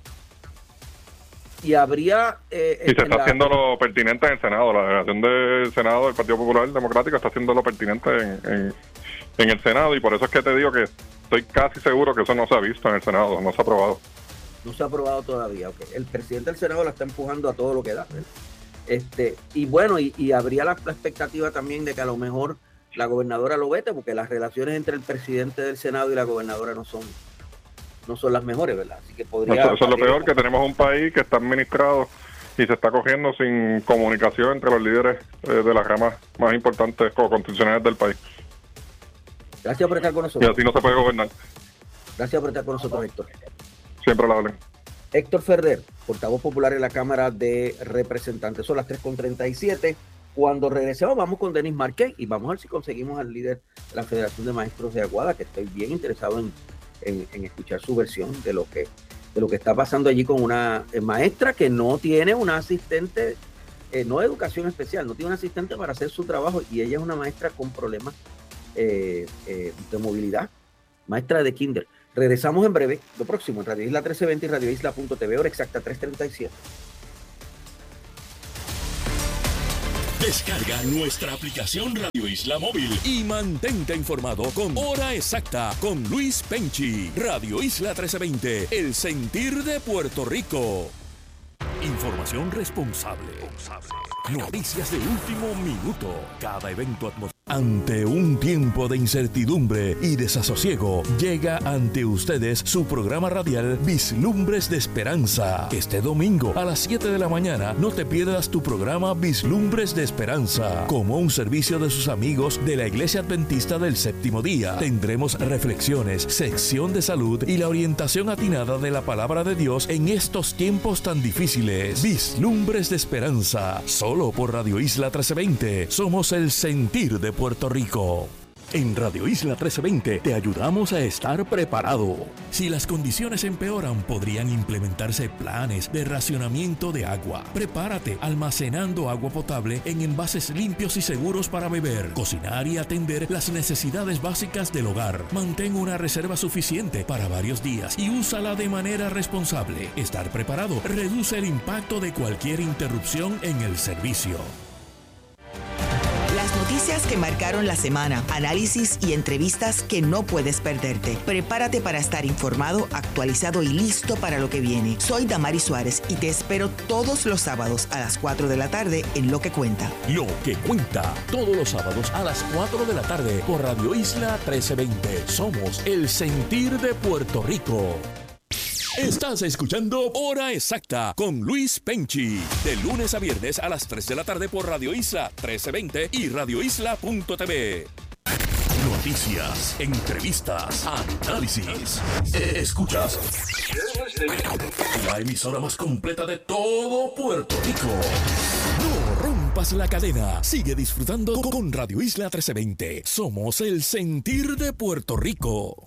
Y habría... Eh, y se está la... haciendo lo pertinente en el Senado. La delegación del Senado del Partido Popular Democrático está haciendo lo pertinente en, en, en el Senado, y por eso es que te digo que estoy casi seguro que eso no se ha visto en el Senado, no se ha aprobado. No se ha aprobado todavía. Okay. El presidente del Senado la está empujando a todo lo que da, ¿verdad? Este, y bueno, y, y habría la, la expectativa también de que a lo mejor la gobernadora lo vete, porque las relaciones entre el presidente del Senado y la gobernadora no son no son las mejores, ¿verdad? Así que podría... Eso, eso es lo peor, que tenemos un país que está administrado y se está cogiendo sin comunicación entre los líderes eh, de las ramas más importantes o constitucionales del país. Gracias por estar con nosotros. Y así no se puede gobernar. Gracias por estar con nosotros, Héctor. Siempre la hablen. Héctor Ferrer, portavoz popular en la Cámara de Representantes. Son las tres con treinta y siete. Cuando regresemos vamos con Denis Márquez y vamos a ver si conseguimos al líder de la Federación de Maestros de Aguada, que estoy bien interesado en, en, en escuchar su versión de lo que de lo que está pasando allí con una eh, maestra que no tiene una asistente, eh, no de educación especial, no tiene un asistente para hacer su trabajo, y ella es una maestra con problemas eh, eh, de movilidad, maestra de kinder. Regresamos en breve, lo próximo en Radio Isla trece veinte y Radio Isla punto t v, hora exacta tres treinta y siete. Descarga nuestra aplicación Radio Isla Móvil y mantente informado con Hora Exacta con Luis Penchi. Radio Isla trece veinte, el sentir de Puerto Rico. Información responsable. Noticias de último minuto. Cada evento atmosférico. Ante un tiempo de incertidumbre y desasosiego, llega ante ustedes su programa radial Vislumbres de Esperanza. Este domingo a las siete de la mañana no te pierdas tu programa Vislumbres de Esperanza. Como un servicio de sus amigos de la Iglesia Adventista del Séptimo Día, tendremos reflexiones, sección de salud y la orientación atinada de la Palabra de Dios en estos tiempos tan difíciles. Vislumbres de Esperanza, solo por Radio Isla trece veinte. Somos el sentir de Puerto Rico. En Radio Isla trece veinte te ayudamos a estar preparado. Si las condiciones empeoran, podrían implementarse planes de racionamiento de agua. Prepárate almacenando agua potable en envases limpios y seguros para beber, cocinar y atender las necesidades básicas del hogar. Mantén una reserva suficiente para varios días y úsala de manera responsable. Estar preparado reduce el impacto de cualquier interrupción en el servicio. Las noticias que marcaron la semana, análisis y entrevistas que no puedes perderte. Prepárate para estar informado, actualizado y listo para lo que viene. Soy Damari Suárez y te espero todos los sábados a las cuatro de la tarde en Lo que Cuenta. Lo que Cuenta, todos los sábados a las cuatro de la tarde por Radio Isla trece veinte. Somos el sentir de Puerto Rico. Estás escuchando Hora Exacta con Luis Penchi, de lunes a viernes a las tres de la tarde por Radio Isla trece veinte y Radio Isla punto t v. Noticias, entrevistas, análisis. Escuchas la emisora más completa de todo Puerto Rico. No rompas la cadena. Sigue disfrutando con Radio Isla trece veinte. Somos el sentir de Puerto Rico.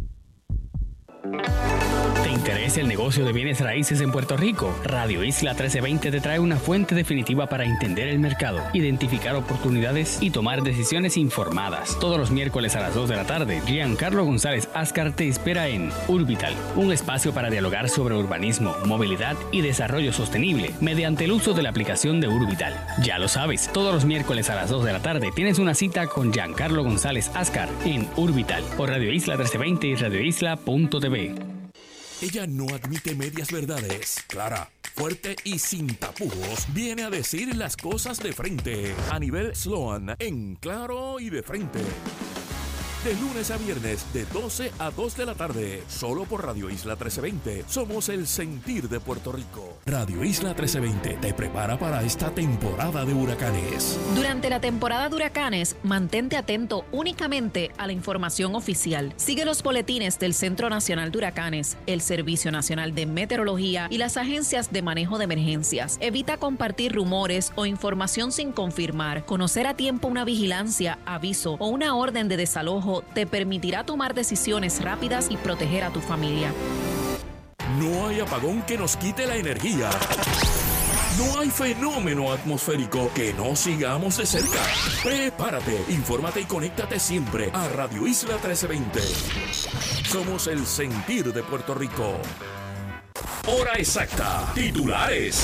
¿Te interesa el negocio de bienes raíces en Puerto Rico? Radio Isla trece veinte te trae una fuente definitiva para entender el mercado, identificar oportunidades y tomar decisiones informadas. Todos los miércoles a las dos de la tarde, Giancarlo González Ascar te espera en Urbital, un espacio para dialogar sobre urbanismo, movilidad y desarrollo sostenible mediante el uso de la aplicación de Urbital. Ya lo sabes, todos los miércoles a las dos de la tarde tienes una cita con Giancarlo González Ascar en Urbital por Radio Isla trece veinte y Radio Isla punto t v. Ella no admite medias verdades. Clara, fuerte y sin tapujos, viene a decir las cosas de frente. A nivel Sloan, en claro y de frente. De lunes a viernes, de doce a dos de la tarde, solo por Radio Isla trece veinte. Somos el sentir de Puerto Rico. Radio Isla trece veinte te prepara para esta temporada de huracanes. Durante la temporada de huracanes, mantente atento únicamente a la información oficial. Sigue los boletines del Centro Nacional de Huracanes, el Servicio Nacional de Meteorología y las agencias de manejo de emergencias. Evita compartir rumores o información sin confirmar. Conocer a tiempo una vigilancia, aviso o una orden de desalojo te permitirá tomar decisiones rápidas y proteger a tu familia. No hay apagón que nos quite la energía. No hay fenómeno atmosférico que no sigamos de cerca. Prepárate, infórmate y conéctate siempre a Radio Isla trece veinte. Somos el sentir de Puerto Rico. Hora exacta. Titulares.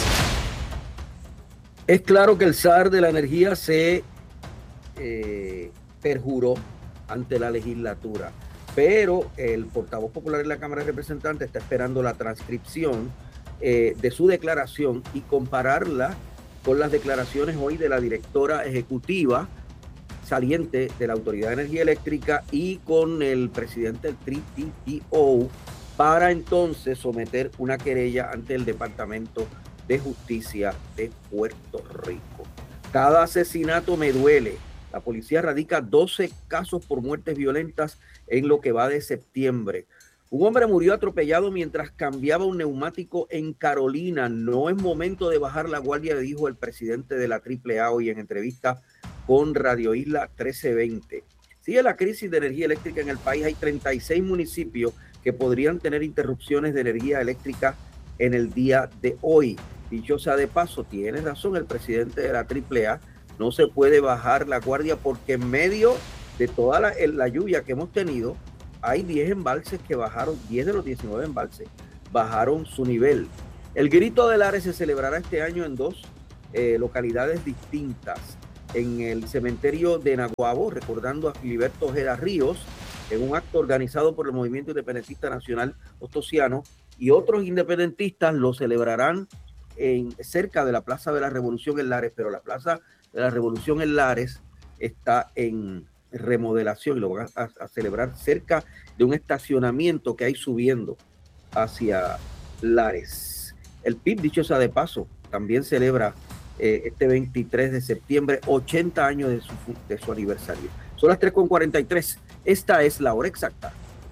Es claro que el zar de la energía se eh, perjuró ante la legislatura, pero el portavoz popular en la Cámara de Representantes está esperando la transcripción eh, de su declaración y compararla con las declaraciones hoy de la directora ejecutiva saliente de la Autoridad de Energía Eléctrica y con el presidente del T T P O para entonces someter una querella ante el Departamento de Justicia de Puerto Rico. Cada asesinato me duele. La policía radica doce casos por muertes violentas en lo que va de septiembre. Un hombre murió atropellado mientras cambiaba un neumático en Carolina. No es momento de bajar la guardia, dijo el presidente de la triple A hoy en entrevista con Radio Isla trece veinte. Sigue la crisis de energía eléctrica en el país. Hay treinta y seis municipios que podrían tener interrupciones de energía eléctrica en el día de hoy. Dicho sea de paso, tiene razón el presidente de la triple A. No se puede bajar la guardia porque en medio de toda la, la lluvia que hemos tenido, hay diez embalses que bajaron, diez de los diecinueve embalses bajaron su nivel. El Grito de Lares se celebrará este año en dos eh, localidades distintas. En el cementerio de Naguabo, recordando a Filiberto Ojeda Ríos, en un acto organizado por el Movimiento Independentista Nacional Ostosiano, y otros independentistas lo celebrarán en, cerca de la Plaza de la Revolución en Lares, pero la Plaza de la Revolución en Lares está en remodelación y lo van a, a celebrar cerca de un estacionamiento que hay subiendo hacia Lares. El P I B, dicho sea de paso, también celebra eh, este veintitrés de septiembre ochenta años de su, de su aniversario. Son las tres con cuarenta y tres. Esta es la hora exacta.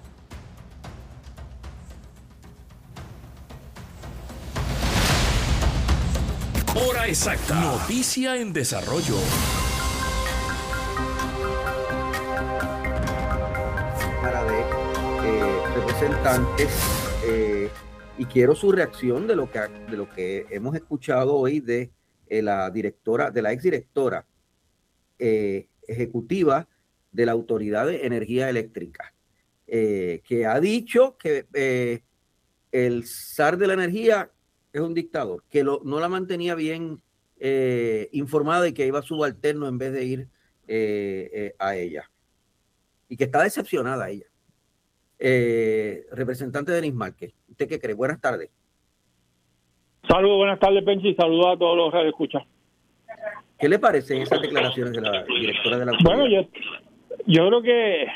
Hora exacta. Noticia en desarrollo. De eh, representantes eh, y quiero su reacción de lo que de lo que hemos escuchado hoy de eh, la directora, de la exdirectora eh, ejecutiva de la Autoridad de Energía Eléctrica, eh, que ha dicho que eh, el zar de la energía es un dictador, que lo, no la mantenía bien eh, informada y que iba subalterno en vez de ir eh, eh, a ella. Y que está decepcionada ella. Eh, representante Denis Márquez, ¿usted qué cree? Buenas tardes. Saludos, buenas tardes, Penchi, saludos a todos los radioescuchas. ¿Qué le parecen esas declaraciones de la directora de la autoridad? Bueno, yo, yo creo que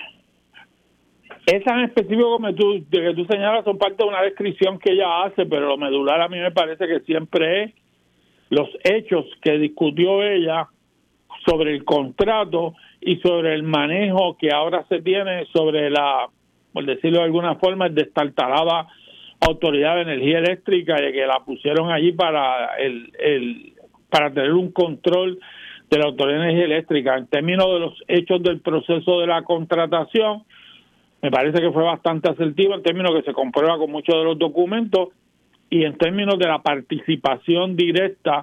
esas en específico como tú, de que tú señalas son parte de una descripción que ella hace, pero lo medular a mí me parece que siempre es los hechos que discutió ella sobre el contrato y sobre el manejo que ahora se tiene sobre la, por decirlo de alguna forma, destartalada Autoridad de Energía Eléctrica, y que la pusieron allí para el, el para tener un control de la Autoridad de Energía Eléctrica. En términos de los hechos del proceso de la contratación, me parece que fue bastante asertivo en términos que se comprueba con muchos de los documentos, y en términos de la participación directa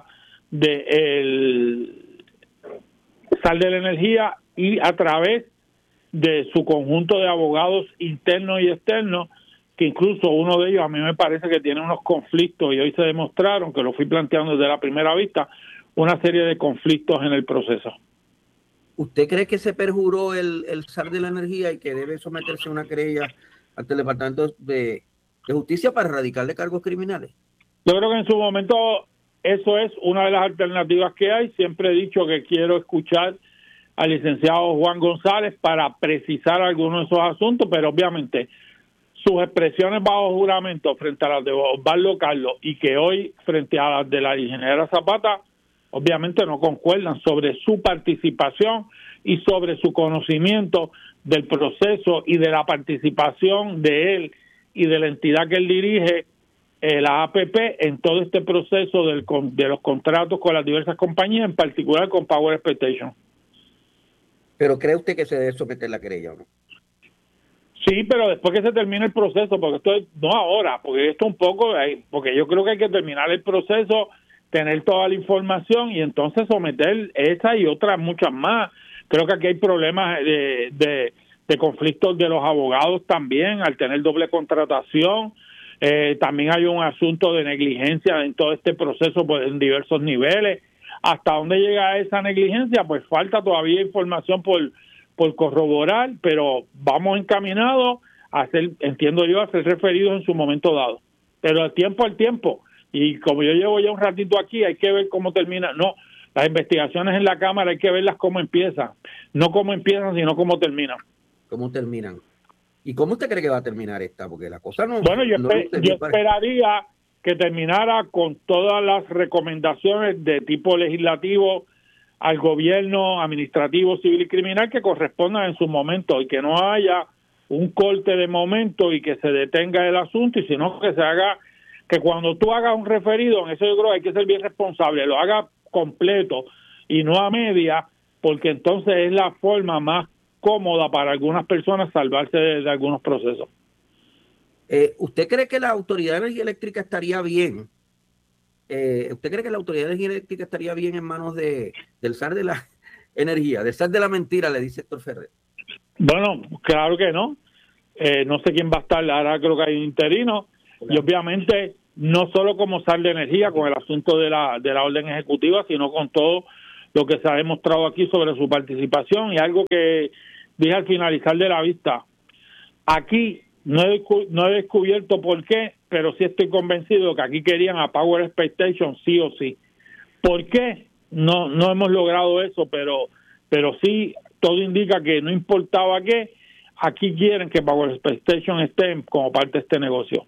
del zar de la energía y a través de su conjunto de abogados internos y externos, que incluso uno de ellos a mí me parece que tiene unos conflictos, y hoy se demostraron, que lo fui planteando desde la primera vista, una serie de conflictos en el proceso. ¿Usted cree que se perjuró el, el zar de la energía y que debe someterse a una querella ante el Departamento de, de Justicia para erradicarle cargos criminales? Yo creo que en su momento eso es una de las alternativas que hay. Siempre he dicho que quiero escuchar al licenciado Juan González para precisar algunos de esos asuntos, pero obviamente sus expresiones bajo juramento frente a las de Osvaldo Carlos y que hoy frente a las de la ingeniera Zapata, obviamente no concuerdan sobre su participación y sobre su conocimiento del proceso y de la participación de él y de la entidad que él dirige, eh, la A P P, en todo este proceso del, de los contratos con las diversas compañías, en particular con Power Expectation. ¿Pero cree usted que se debe someter la querella o no? Sí, pero después que se termine el proceso, porque esto es, no ahora, porque esto un poco, porque yo creo que hay que terminar el proceso, tener toda la información y entonces someter esa y otras muchas más. Creo que aquí hay problemas de, de, de conflictos de los abogados también, al tener doble contratación. Eh, también hay un asunto de negligencia en todo este proceso, pues, en diversos niveles. ¿Hasta dónde llega esa negligencia? Pues falta todavía información por, por corroborar, pero vamos encaminados a ser, entiendo yo, a ser referidos en su momento dado. Pero al tiempo al tiempo. Y como yo llevo ya un ratito aquí, hay que ver cómo termina. No, las investigaciones en la Cámara hay que verlas cómo empiezan. No cómo empiezan, sino cómo terminan. ¿Cómo terminan? ¿Y cómo usted cree que va a terminar esta? Porque la cosa no... Bueno, yo, no esper, yo esperaría que terminara con todas las recomendaciones de tipo legislativo al gobierno, administrativo, civil y criminal que correspondan en su momento, y que no haya un corte de momento y que se detenga el asunto, y sino que se haga, que cuando tú hagas un referido, en eso yo creo que hay que ser bien responsable, lo haga completo y no a media, porque entonces es la forma más cómoda para algunas personas salvarse de, de algunos procesos. Eh, ¿Usted cree que la Autoridad de Energía Eléctrica estaría bien? Eh, ¿Usted cree que la Autoridad de Energía Eléctrica estaría bien en manos de, del zar de la energía, del zar de la mentira, le dice Héctor Ferrer? Bueno, claro que no. Eh, no sé quién va a estar, ahora creo que hay un interino, claro. Y obviamente no solo como zar de energía con el asunto de la, de la orden ejecutiva, sino con todo lo que se ha demostrado aquí sobre su participación, y algo que dije al finalizar de la vista. Aquí no he, no he descubierto por qué, pero sí estoy convencido que aquí querían a Power Expectation sí o sí. ¿Por qué? No, no hemos logrado eso, pero, pero sí todo indica que no importaba qué, aquí quieren que Power Expectation esté como parte de este negocio.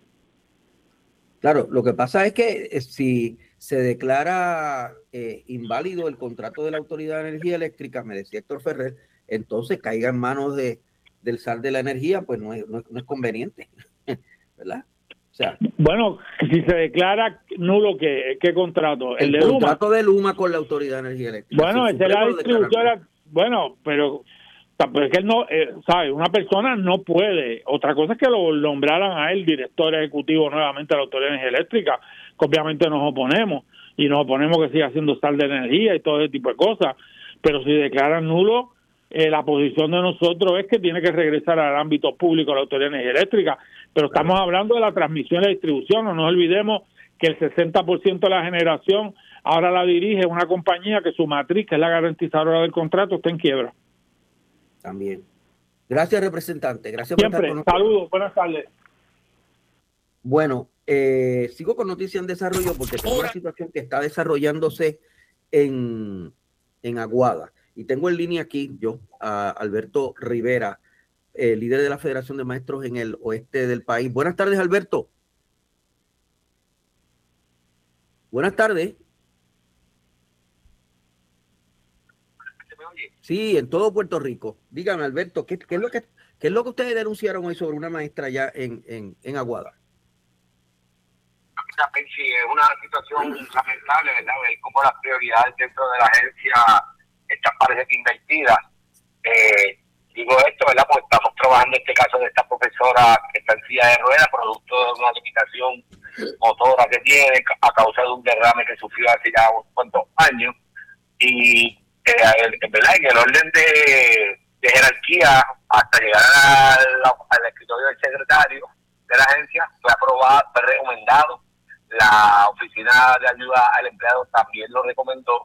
Claro, lo que pasa es que eh, si se declara eh, inválido el contrato de la Autoridad de Energía Eléctrica, me decía Héctor Ferrer, entonces caiga en manos de, del zar de la energía, pues no es, no, no es conveniente, ¿verdad? O sea, bueno, si se declara nulo, ¿qué, qué contrato? El, el de contrato Luma. de Luma con la Autoridad de Energía Eléctrica. Bueno, esa es la distribuidora. Bueno, pero, pero es que él no, eh, ¿sabe? Una persona no puede. Otra cosa es que lo nombraran a él director ejecutivo nuevamente de la Autoridad de Energía Eléctrica, que obviamente nos oponemos, y nos oponemos que siga haciendo sal de energía y todo ese tipo de cosas. Pero si declaran nulo, eh, la posición de nosotros es que tiene que regresar al ámbito público de la Autoridad de Energía Eléctrica. Pero estamos hablando de la transmisión y la distribución. No nos olvidemos que el sesenta por ciento de la generación ahora la dirige una compañía que su matriz, que es la garantizadora del contrato, está en quiebra. También. Gracias, representante. Gracias Siempre. Por estar con Saludos. Buenas tardes. Bueno, eh, sigo con noticias en desarrollo porque tengo una situación que está desarrollándose en, en Aguada. Y tengo en línea aquí yo a Alberto Rivera, eh, líder de la Federación de Maestros en el oeste del país. Buenas tardes, Alberto. Buenas tardes. Sí, en todo Puerto Rico. Dígame, Alberto, ¿qué, qué, es lo que, ¿qué es lo que ustedes denunciaron hoy sobre una maestra allá en, en, en Aguada? Sí, es una situación lamentable, ¿verdad? Ver cómo las prioridades dentro de la agencia están parece que invertidas. Eh, digo esto, ¿verdad? Porque estamos trabajando en este caso de esta profesora que está en silla de ruedas, producto de una limitación motora que tiene a causa de un derrame que sufrió hace ya unos cuantos años. Y eh, ¿verdad? En el orden de, de jerarquía, hasta llegar al, al escritorio del secretario de la agencia, fue aprobado, fue recomendado. La Oficina de Ayuda al Empleado también lo recomendó,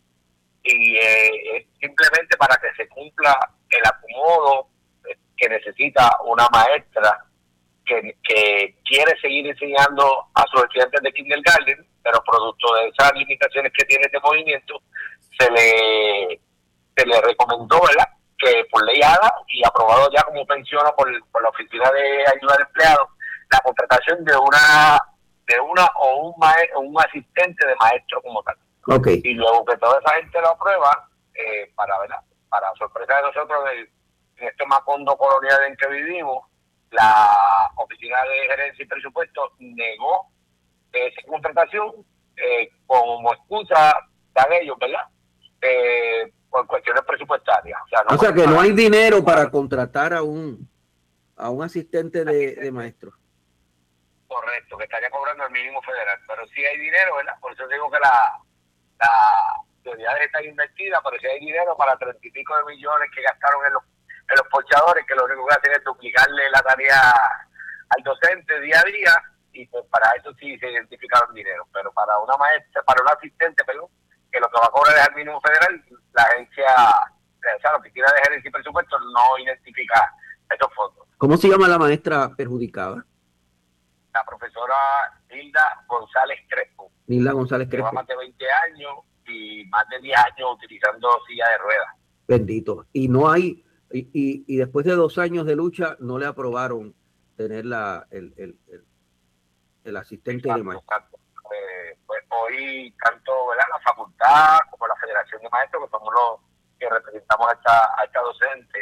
y eh, simplemente para que se cumpla el acomodo que necesita una maestra que, que quiere seguir enseñando a sus estudiantes de kindergarten, pero producto de esas limitaciones que tiene este movimiento, se le se le recomendó, ¿verdad?, que por ley haga y aprobado ya como pensiona por, por la Oficina de Ayuda al Empleado, la contratación de una de una o un maestro, un asistente de maestro como tal. Okay. Y luego que toda esa gente lo aprueba, eh, para ¿verdad? para sorpresa de nosotros, de, en este macondo colonial en que vivimos, la Oficina de Gerencia y Presupuesto negó esa contratación eh, como excusa de ellos, ¿verdad? Eh, por cuestiones presupuestarias. O sea, no o sea que no hay dinero para contratar a un a un asistente de, de maestro. Correcto, que estaría cobrando el mínimo federal, pero sí hay dinero, ¿verdad? Por eso digo que la, la prioridad está invertida, pero sí hay dinero para treinta y pico de millones que gastaron en los, en los ponchadores, que lo único que hacen es duplicarle la tarea al docente día a día, y pues para eso sí se identificaron dinero, pero para una maestra, para un asistente, perdón, que lo que va a cobrar es el mínimo federal, la agencia, o sea, la Oficina de Gerencia y Presupuesto no identifica esos fondos. ¿Cómo se llama la maestra perjudicada? La profesora Nilda González Crespo. Nilda González Crespo. Lleva más de veinte años y más de diez años utilizando silla de ruedas. Bendito. Y no hay, y, y, y después de dos años de lucha, no le aprobaron tener la el, el, el, el asistente Exacto, de maestro. Eh, pues hoy tanto, ¿verdad?, la facultad como la Federación de Maestros, que somos los que representamos a esta, a esta docente,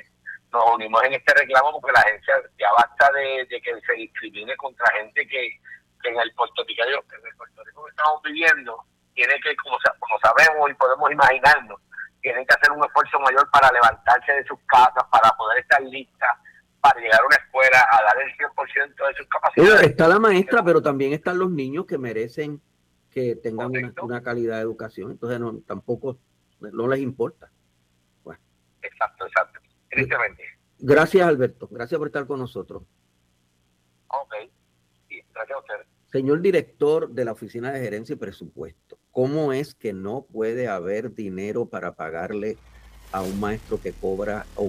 nos unimos en este reclamo porque la agencia ya basta de, de que se discrimine contra gente que, que en el Puerto Rico, en el Puerto Rico que estamos viviendo, tiene que, como, como sabemos y podemos imaginarnos, tienen que hacer un esfuerzo mayor para levantarse de sus casas, para poder estar listas, para llegar a una escuela, a dar el cien por ciento de sus capacidades. Pero está la maestra, pero también están los niños que merecen que tengan una, una calidad de educación, entonces no, tampoco no les importa. Bueno. Exacto, exacto. Tristemente. Gracias, Alberto. Gracias por estar con nosotros. Ok. Sí, gracias a usted. Señor director de la Oficina de Gerencia y Presupuesto, ¿cómo es que no puede haber dinero para pagarle a un maestro que cobra o